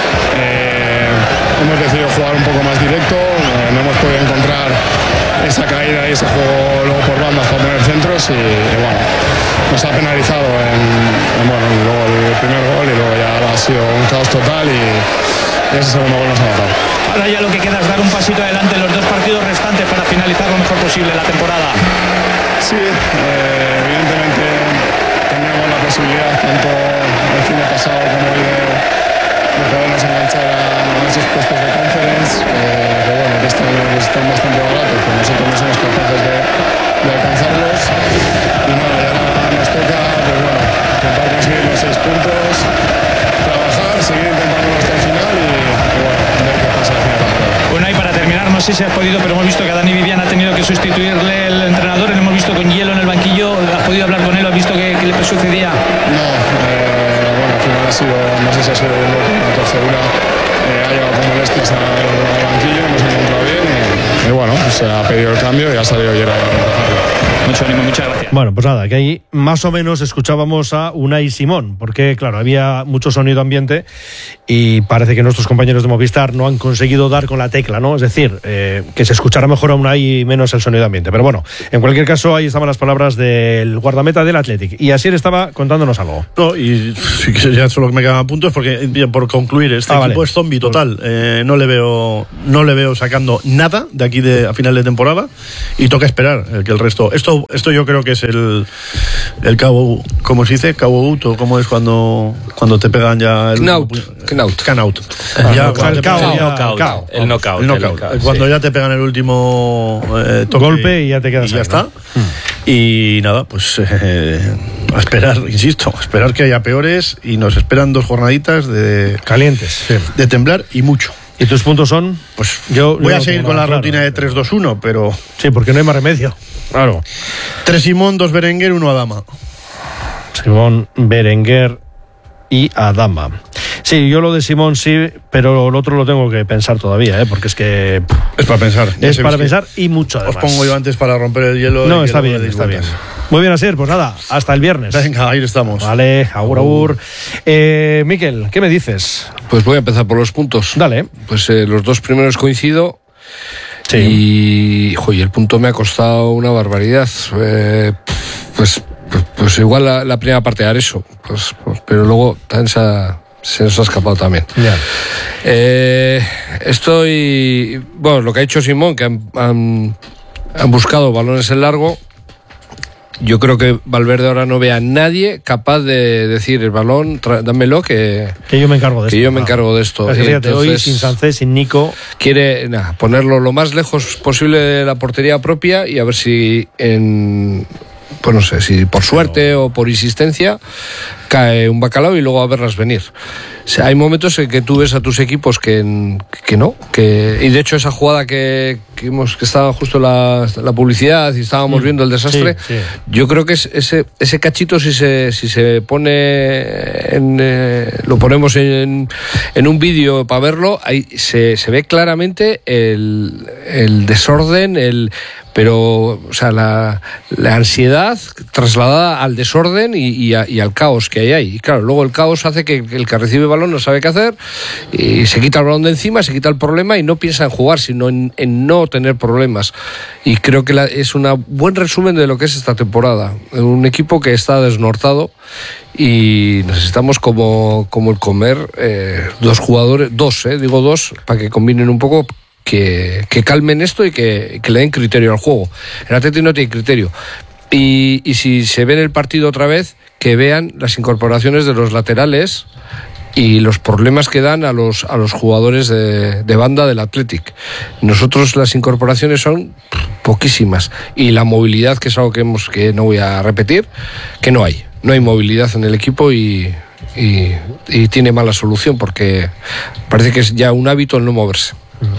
Hemos decidido jugar un poco más directo, no hemos podido encontrar esa caída y ese juego luego por bandas para poner centros y bueno, nos ha penalizado luego el primer gol y luego ya ha sido un caos total y ese segundo gol nos ha matado. Ahora ya lo que queda es dar un pasito adelante en los 2 partidos restantes para finalizar lo mejor posible la temporada. Sí, evidentemente tenemos la posibilidad tanto el fin de pasado como hoy de podernos enganchar a esos puestos de conference, que bueno, que este año están bastante baratos, pero nosotros no somos capaces de alcanzarlos. Y nada, ya nos toca, pues bueno, intentar conseguir los 6 puntos, trabajar, seguir intentándolo hasta el final y bueno, ver qué pasa al final. Bueno, y para terminar, no sé si has podido, pero hemos visto que a Dani Vivian ha tenido que sustituirle el entrenador, le hemos visto con hielo en el banquillo. ¿Has podido hablar con él? ¿Has visto qué le sucedía? No, bueno, al final ha sido, no sé si ha sido una torcedura, ha llegado con molestias al banquillo, nos ha encontrado bien y bueno, se ha pedido el cambio y ha salido ayer a trabajar. Mucho ánimo, muchas gracias. Bueno, pues nada, que ahí más o menos escuchábamos a Unai Simón, porque claro, había mucho sonido ambiente y parece que nuestros compañeros de Movistar no han conseguido dar con la tecla, ¿no? Es decir, que se escuchara mejor a Unai y menos el sonido ambiente. Pero bueno, en cualquier caso, ahí estaban las palabras del guardameta del Athletic. Y Asier estaba contándonos algo. No, y sí que ya solo que me quedan puntos, porque por concluir, este equipo es zombie total. No le veo sacando nada de aquí a final de temporada y toca esperar que el resto. Esto yo creo que es el cabo, ¿cómo se dice? Cabo out, o cómo es cuando te pegan ya el Knaut. El knockout. Cuando ya te pegan el último golpe y ya te quedas y ya está. Y nada, pues a esperar, insisto, esperar que haya peores, y nos esperan 2 jornaditas de calientes, sí, de temblar y mucho. ¿Y tus puntos son? Pues voy a seguir con la rutina de 3-2-1, pero... Sí, porque no hay más remedio. Claro. 3 Simón, 2 Berenguer, 1 Adama. Simón, Berenguer y Adama. Sí, yo lo de Simón sí, pero lo otro lo tengo que pensar todavía, porque es que... Es para pensar. Es para pensar y mucho, además. Os pongo yo antes para romper el hielo. No, está bien, está bien. Muy bien, Asier, pues nada, hasta el viernes. Venga, ahí estamos. Vale, agur. Miquel, ¿qué me dices? Pues voy a empezar por los puntos. Dale. Pues los 2 primeros coincido. Sí. Y el punto me ha costado una barbaridad. Pues igual la primera parte de eso. Pero luego también se nos ha escapado también. Yeah. Bueno, lo que ha hecho Simón, que han buscado balones en largo. Yo creo que Valverde ahora no ve a nadie capaz de decir el balón, dámelo, que yo me encargo de esto. Que yo me encargo de esto. Fíjate, entonces, hoy sin Sánchez, sin Nico. Quiere ponerlo lo más lejos posible de la portería propia y a ver si pues no sé, si por suerte o por insistencia cae un bacalao y luego a verlas venir. O sea, hay momentos en que tú ves a tus equipos que no, y de hecho esa jugada que estaba justo la publicidad y estábamos viendo el desastre, sí. Yo creo que es ese cachito, si se pone lo ponemos en un vídeo para verlo, ahí se ve claramente el desorden, pero o sea, la ansiedad trasladada al desorden y al caos que hay ahí. Y claro, luego el caos hace que el que recibe el balón no sabe qué hacer y se quita el balón de encima, se quita el problema y no piensa en jugar, sino en no tener problemas. Y creo que es un buen resumen de lo que es esta temporada. Un equipo que está desnortado y necesitamos como el comer 2 jugadores, digo 2, para que combinen un poco, que calmen esto y que le den criterio al juego. El Atleti no tiene criterio. Y si se ve en el partido otra vez, que vean las incorporaciones de los laterales y los problemas que dan a los jugadores de banda del Athletic. Nosotros las incorporaciones son poquísimas, y la movilidad, que es algo que no voy a repetir, que no hay movilidad en el equipo y tiene mala solución, porque parece que es ya un hábito el no moverse.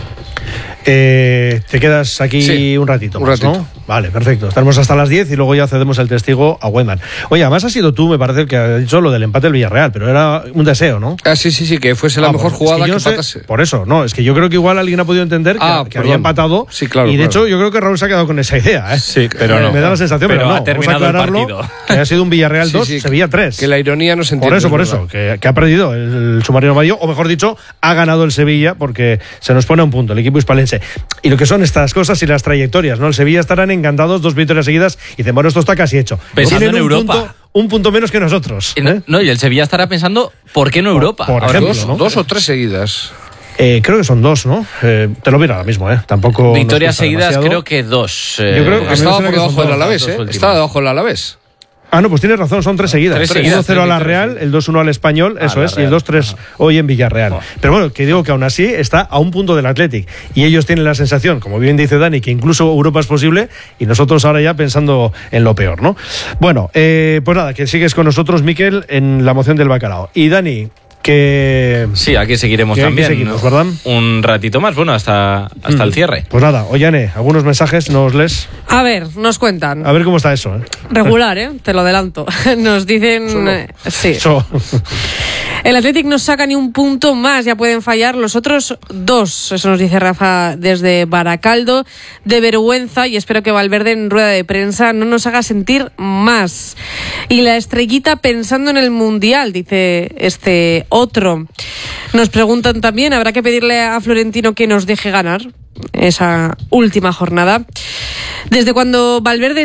Te quedas aquí sí, un ratito más, un ratito. ¿no? Vale, perfecto. Estaremos hasta las 10 y luego ya cedemos el testigo a Weidman. Oye, además has sido tú, me parece, el que ha dicho lo del empate del Villarreal, pero era un deseo, ¿no? Sí, que fuese la mejor jugada que empatase. Por eso, no, es que yo creo que igual alguien ha podido entender que había empatado. Sí, claro. Y de hecho, yo creo que Raúl se ha quedado con esa idea, ¿eh? Sí, pero no. Me da la sensación, pero no. Ha terminado vamos a aclararlo, que ha sido un Villarreal 2, Sevilla 3. Que la ironía no se entiende. Por eso, que ha perdido el submarino amarillo, o mejor dicho, ha ganado el Sevilla, porque se nos pone a un punto el equipo hispalense. Y lo que son estas cosas y las trayectorias, ¿no? El Sevilla estarán encantados, 2 victorias seguidas, y dicen, bueno, esto está casi hecho. Pensando en Europa. Un punto menos que nosotros. No, y el Sevilla estará pensando, ¿por qué no Europa? Por ejemplo, ¿no? 2 o 3 seguidas. Creo que son 2, ¿no? Te lo miro ahora mismo, Tampoco. Victorias seguidas, demasiado. Creo que 2. Yo creo que estaba por debajo del Alavés, Estaba debajo del Alavés. Ah, no, pues tienes razón, son 3 seguidas. 1-0 a la Real, el 2-1 al Español, eso es, y el 2-3 hoy en Villarreal. Pero bueno, que digo que aún así está a un punto del Athletic. Y ellos tienen la sensación, como bien dice Dani, que incluso Europa es posible, y nosotros ahora ya pensando en lo peor, ¿no? Bueno, pues nada, que sigues con nosotros, Miquel, en la moción del bacalao. Y Dani, que... Sí, aquí seguiremos también. Aquí seguimos, ¿verdad? Un ratito más, bueno, hasta el cierre. Pues nada, Ollane, algunos mensajes, ¿nos lees? A ver, nos cuentan. A ver cómo está eso, Regular, te lo adelanto. Nos dicen... Sí. El Athletic no saca ni un punto más, ya pueden fallar los otros 2. Eso nos dice Rafa desde Baracaldo. De vergüenza, y espero que Valverde en rueda de prensa no nos haga sentir más. Y la estrellita pensando en el Mundial, dice este otro. Nos preguntan también, ¿habrá que pedirle a Florentino que nos deje ganar esa última jornada? ¿Desde cuándo Valverde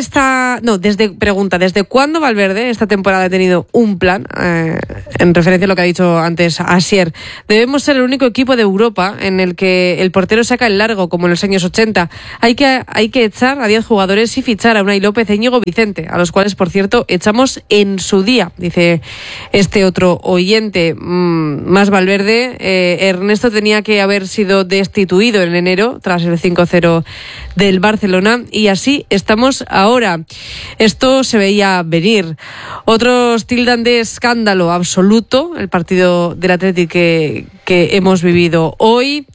¿desde cuándo Valverde esta temporada ha tenido un plan? En referencia a lo que ha dicho antes Asier. Debemos ser el único equipo de Europa en el que el portero saca el largo, como en los años 80. Hay que echar a 10 jugadores y fichar a Unai López e Íñigo Vicente, a los cuales, por cierto, echamos en su día, dice este otro oyente. Más Valverde. Ernesto tenía que haber sido destituido en enero tras el 5-0 del Barcelona, y así estamos ahora. Esto se veía venir. Otros tildan de escándalo absoluto el partido del Athletic que hemos vivido hoy.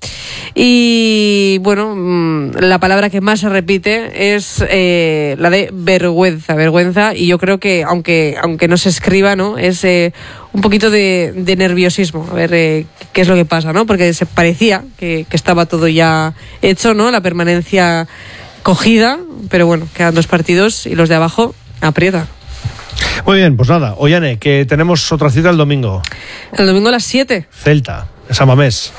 Y bueno, la palabra que más se repite es la de vergüenza, y yo creo que aunque no se escriba, ¿no?, es un poquito de nerviosismo, a ver qué es lo que pasa, ¿no? Porque se parecía que estaba todo ya hecho, ¿no?, la permanencia cogida, pero bueno, quedan 2 partidos y los de abajo aprieta. Muy bien, pues nada, Ollane, que tenemos otra cita el domingo. El domingo a las 7. Celta, San Mamés.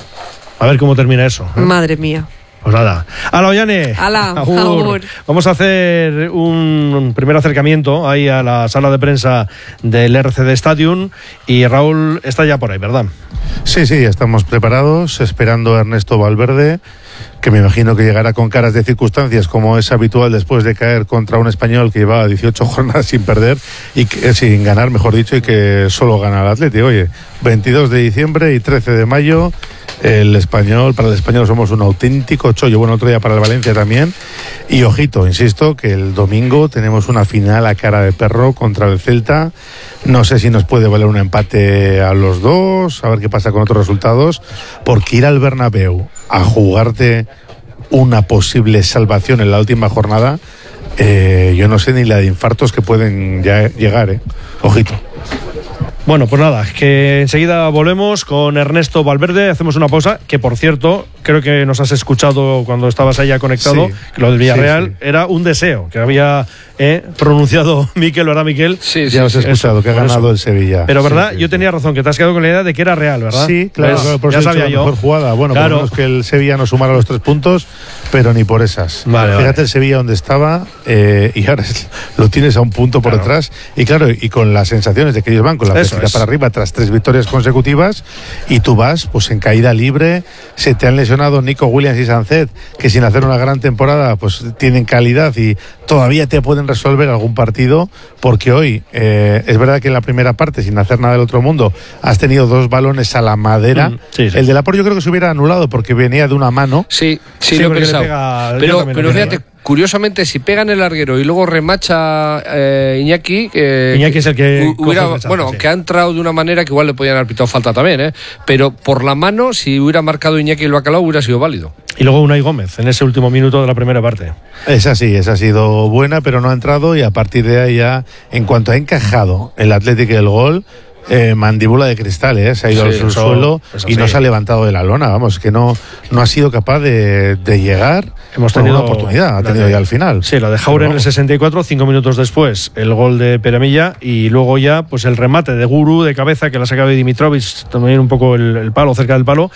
A ver cómo termina eso. Madre mía. Pues nada. ¡Hala, Ollane! ¡Hala! Agur. Vamos a hacer un primer acercamiento ahí a la sala de prensa del RCD Stadium, y Raúl está ya por ahí, ¿verdad? Sí, estamos preparados, esperando a Ernesto Valverde, que me imagino que llegará con caras de circunstancias, como es habitual después de caer contra un español que llevaba 18 jornadas sin perder, y sin ganar, mejor dicho, y que solo gana el Atlético. Oye, 22 de diciembre y 13 de mayo, para el español somos un auténtico chollo. Bueno, otro día para el Valencia también. Y ojito, insisto, que el domingo tenemos una final a cara de perro contra el Celta. No sé si nos puede valer un empate a los 2, a ver qué pasa con otros resultados, porque ir al Bernabéu a jugarte una posible salvación en la última jornada, yo no sé ni la de infartos que pueden ya llegar, ojito. Bueno, pues nada, que enseguida volvemos con Ernesto Valverde. Hacemos una pausa, que por cierto, creo que nos has escuchado cuando estabas allá conectado, que lo del Villarreal era un deseo que había pronunciado Miquel, ¿verdad, Miquel? Sí, ya os he escuchado, que ha ganado el Sevilla. Pero verdad, yo tenía razón, que te has quedado con la idea de que era real, ¿verdad? Sí, claro, por eso ya sabía yo. Mejor jugada. Bueno, claro, por lo menos que el Sevilla no sumara los 3 puntos, pero ni por esas. Fíjate el Sevilla donde estaba, y ahora lo tienes a un punto por detrás, y claro, y con las sensaciones de que ellos van con la flecha para arriba tras 3 victorias consecutivas, y tú vas pues en caída libre. Se te han lesionado Nico Williams y Sancet, que sin hacer una gran temporada pues tienen calidad y todavía te pueden resolver algún partido, porque hoy es verdad que en la primera parte, sin hacer nada del otro mundo, has tenido 2 balones a la madera. El de Laporte yo creo que se hubiera anulado porque venía de una mano. Sí, lo he pensado. Pero fíjate, curiosamente, si pegan el larguero y luego remacha Iñaki, Iñaki es el que que ha entrado de una manera que igual le podían haber pitado falta también, pero por la mano, si hubiera marcado Iñaki el Bacalao, hubiera sido válido. Y luego Unai Gómez en ese último minuto de la primera parte. Esa ha sido buena, pero no ha entrado, y a partir de ahí ya, en cuanto ha encajado el Atlético el gol, mandíbula de cristal, se ha ido al suelo y no se ha levantado de la lona. Vamos, que no ha sido capaz de llegar. Hemos tenido una oportunidad, ha tenido ya al final. Sí, la de Jaure en el 64, 5 minutos después el gol de Peremilla, y luego ya pues el remate de Guru de cabeza, que la ha sacado de Dimitrovic, también un poco el palo, cerca del palo,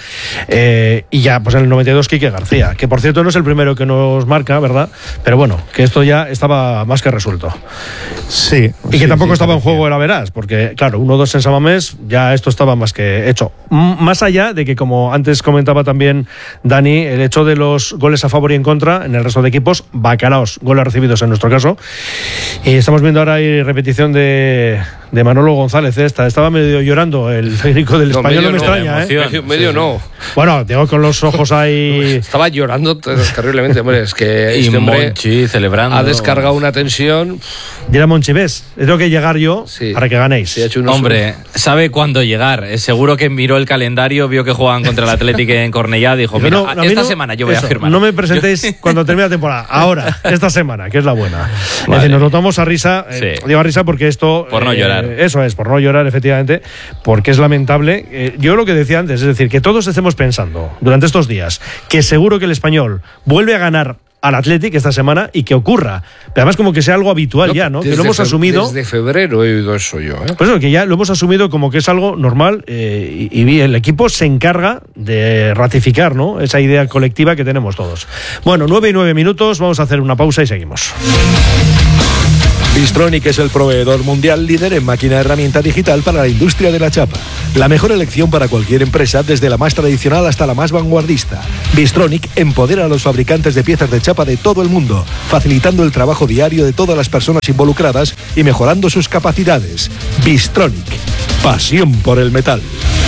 y ya pues en el 92 Quique García, que por cierto no es el primero que nos marca, ¿verdad? Pero bueno, que esto ya estaba más que resuelto. Sí. Y que tampoco estaba en juego, era verás, porque claro, 1-2 en San Mamés, ya esto estaba más que hecho. Más allá de que, como antes comentaba también Dani, el hecho de los goles a favor y en contra en el resto de equipos, bacalaos, goles recibidos en nuestro caso. Y estamos viendo ahora ahí repetición de Manolo González. Estaba medio llorando el técnico del Español, no me extraña, medio no. Bueno, digo, con los ojos ahí. Estaba llorando terriblemente, hombre. Es que y Monchi celebrando. Ha descargado una tensión. Dirá Monchi, ¿ves? Tengo que llegar yo para que ganéis. Hombre, sabe cuándo llegar. Seguro que miró el calendario, vio que jugaban contra el Atlético en Cornellá, dijo, mira, esta semana yo voy a firmar. No me presentéis cuando termine la temporada, ahora, esta semana, que es la buena. Vale. Es decir, nos notamos a risa, digo a risa porque esto... Por no llorar. llorar. Eso es, por no llorar, efectivamente, porque es lamentable. Yo lo que decía antes, es decir, que todos estemos pensando durante estos días que seguro que el Español vuelve a ganar al Athletic esta semana y que ocurra. Pero además como que sea algo habitual ya, ¿no? Que lo hemos asumido. Desde febrero he oído eso yo, ¿eh? Pues eso, que ya lo hemos asumido como que es algo normal y el equipo se encarga de ratificar, ¿no? Esa idea colectiva que tenemos todos. Bueno, 9:09, vamos a hacer una pausa y seguimos. Bystronic es el proveedor mundial líder en máquina herramienta digital para la industria de la chapa. La mejor elección para cualquier empresa, desde la más tradicional hasta la más vanguardista. Bystronic empodera a los fabricantes de piezas de chapa de todo el mundo, facilitando el trabajo diario de todas las personas involucradas y mejorando sus capacidades. Bystronic, pasión por el metal.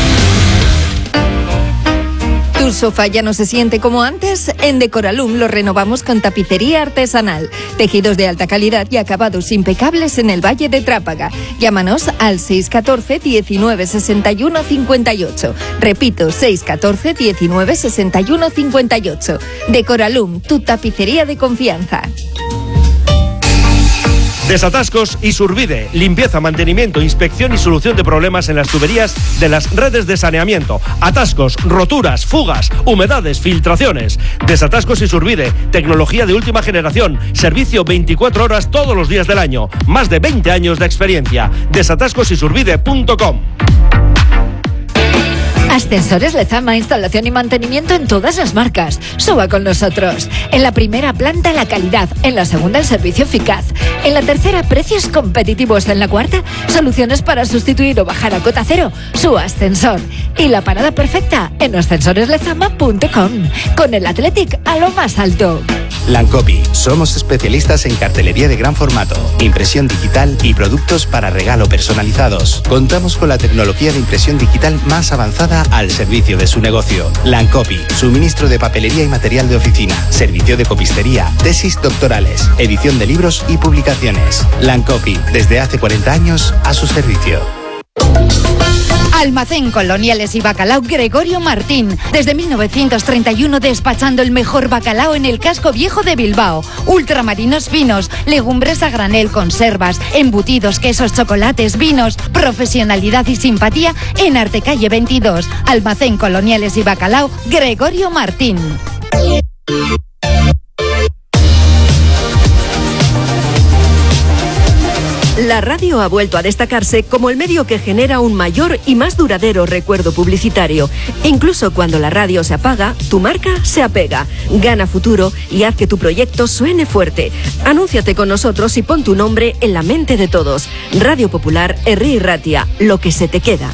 ¿Tu sofá ya no se siente como antes? En Decoralum lo renovamos con tapicería artesanal, tejidos de alta calidad y acabados impecables en el Valle de Trápaga. Llámanos al 614 19 61 58. Repito, 614 19 61 58. Decoralum, tu tapicería de confianza. Desatascos Isurbide, limpieza, mantenimiento, inspección y solución de problemas en las tuberías de las redes de saneamiento. Atascos, roturas, fugas, humedades, filtraciones. Desatascos Isurbide, tecnología de última generación, servicio 24 horas todos los días del año. Más de 20 años de experiencia. Desatascosisurbide.com. Ascensores Lezama, instalación y mantenimiento en todas las marcas. Suba con nosotros. En la primera planta la calidad, en la segunda el servicio eficaz, en la tercera precios competitivos, en la cuarta soluciones para sustituir o bajar a cota cero su ascensor. Y la parada perfecta en ascensoreslezama.com, con el Athletic a lo más alto. Lancopy, somos especialistas en cartelería de gran formato, impresión digital y productos para regalo personalizados. Contamos con la tecnología de impresión digital más avanzada al servicio de su negocio. Lancopy, suministro de papelería y material de oficina, servicio de copistería, tesis doctorales, edición de libros y publicaciones. Lancopy, desde hace 40 años a su servicio. Almacén Coloniales y Bacalao Gregorio Martín. Desde 1931 despachando el mejor bacalao en el casco viejo de Bilbao. Ultramarinos finos, legumbres a granel, conservas, embutidos, quesos, chocolates, vinos. Profesionalidad y simpatía en Artecalle 22. Almacén Coloniales y Bacalao Gregorio Martín. La radio ha vuelto a destacarse como el medio que genera un mayor y más duradero recuerdo publicitario. Incluso cuando la radio se apaga, tu marca se apega. Gana futuro y haz que tu proyecto suene fuerte. Anúnciate con nosotros y pon tu nombre en la mente de todos. Radio Popular, Herri Ratia, lo que se te queda.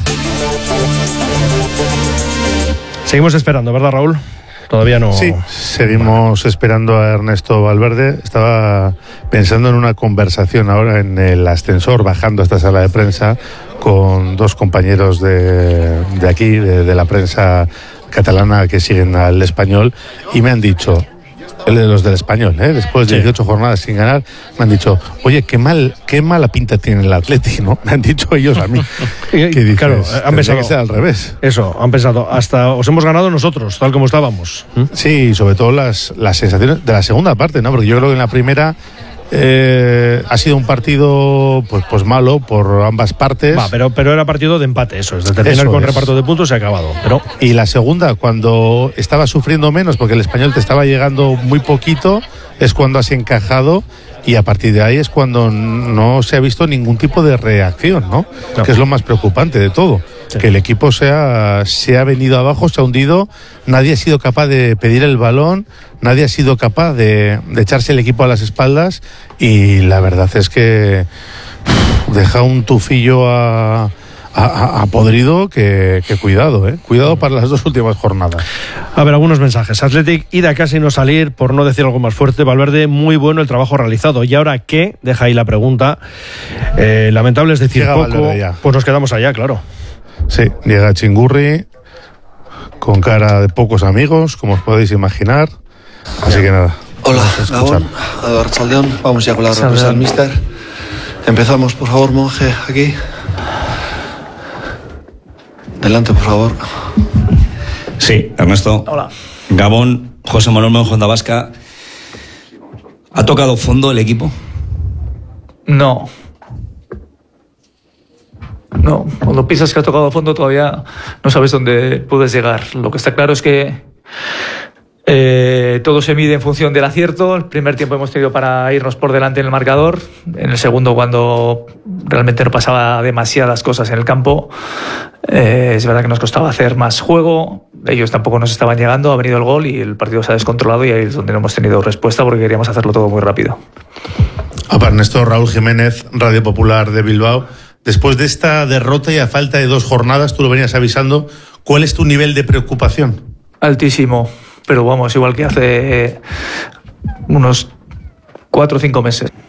Seguimos esperando, ¿verdad, Raúl? Todavía no. Sí, seguimos esperando a Ernesto Valverde. Estaba pensando en una conversación ahora en el ascensor, bajando a esta sala de prensa, con dos compañeros de aquí, de la prensa catalana que siguen al Español, y me han dicho, los del Español, después de 18 jornadas sin ganar, me han dicho, oye, qué mala pinta tiene el Athletic, ¿no? Me han dicho ellos a mí. Que dices, claro, han pensado que ser al revés. Eso, han pensado, hasta os hemos ganado nosotros, tal como estábamos. Sí, sobre todo las sensaciones de la segunda parte, ¿no? Porque yo creo que en la primera ha sido un partido pues malo por ambas partes. Pero era partido de empate, eso es, de terminar con reparto de puntos y acabado. Y la segunda, cuando estaba sufriendo menos porque el Español te estaba llegando muy poquito, es cuando has encajado, y a partir de ahí es cuando no se ha visto ningún tipo de reacción, ¿no? Que es lo más preocupante de todo. Sí. Que el equipo se ha venido abajo, se ha hundido, nadie ha sido capaz de pedir el balón, nadie ha sido capaz de echarse el equipo a las espaldas, y la verdad es que deja un tufillo a podrido que cuidado, cuidado para las dos últimas jornadas. A ver, algunos mensajes. Athletic, ir a casa y no salir, por no decir algo más fuerte. Valverde, muy bueno el trabajo realizado. ¿Y ahora qué? Deja ahí la pregunta. Lamentable es decir poco. Pues nos quedamos allá, claro. Sí, llega Chingurri con cara de pocos amigos, como os podéis imaginar. Así que nada. Hola, Gabón, Eduardo Saldeón. Vamos ya con la respuesta del míster. Empezamos, por favor, monje, aquí. Delante, por favor. Sí, Ernesto. Hola. Gabón, José Manuel Monjo, Onda Vasca. ¿Ha tocado fondo el equipo? No. No, cuando piensas que has tocado a fondo todavía no sabes dónde puedes llegar. Lo que está claro es que todo se mide en función del acierto. El primer tiempo hemos tenido para irnos por delante en el marcador. En el segundo, cuando realmente no pasaba demasiadas cosas en el campo, es verdad que nos costaba hacer más juego. Ellos tampoco nos estaban llegando, ha venido el gol y el partido se ha descontrolado, y ahí es donde no hemos tenido respuesta porque queríamos hacerlo todo muy rápido. Ernesto, Raúl Jiménez, Radio Popular de Bilbao. Después de esta derrota y a falta de 2 jornadas, tú lo venías avisando, ¿cuál es tu nivel de preocupación? Altísimo, pero vamos, igual que hace unos 4 o 5 meses.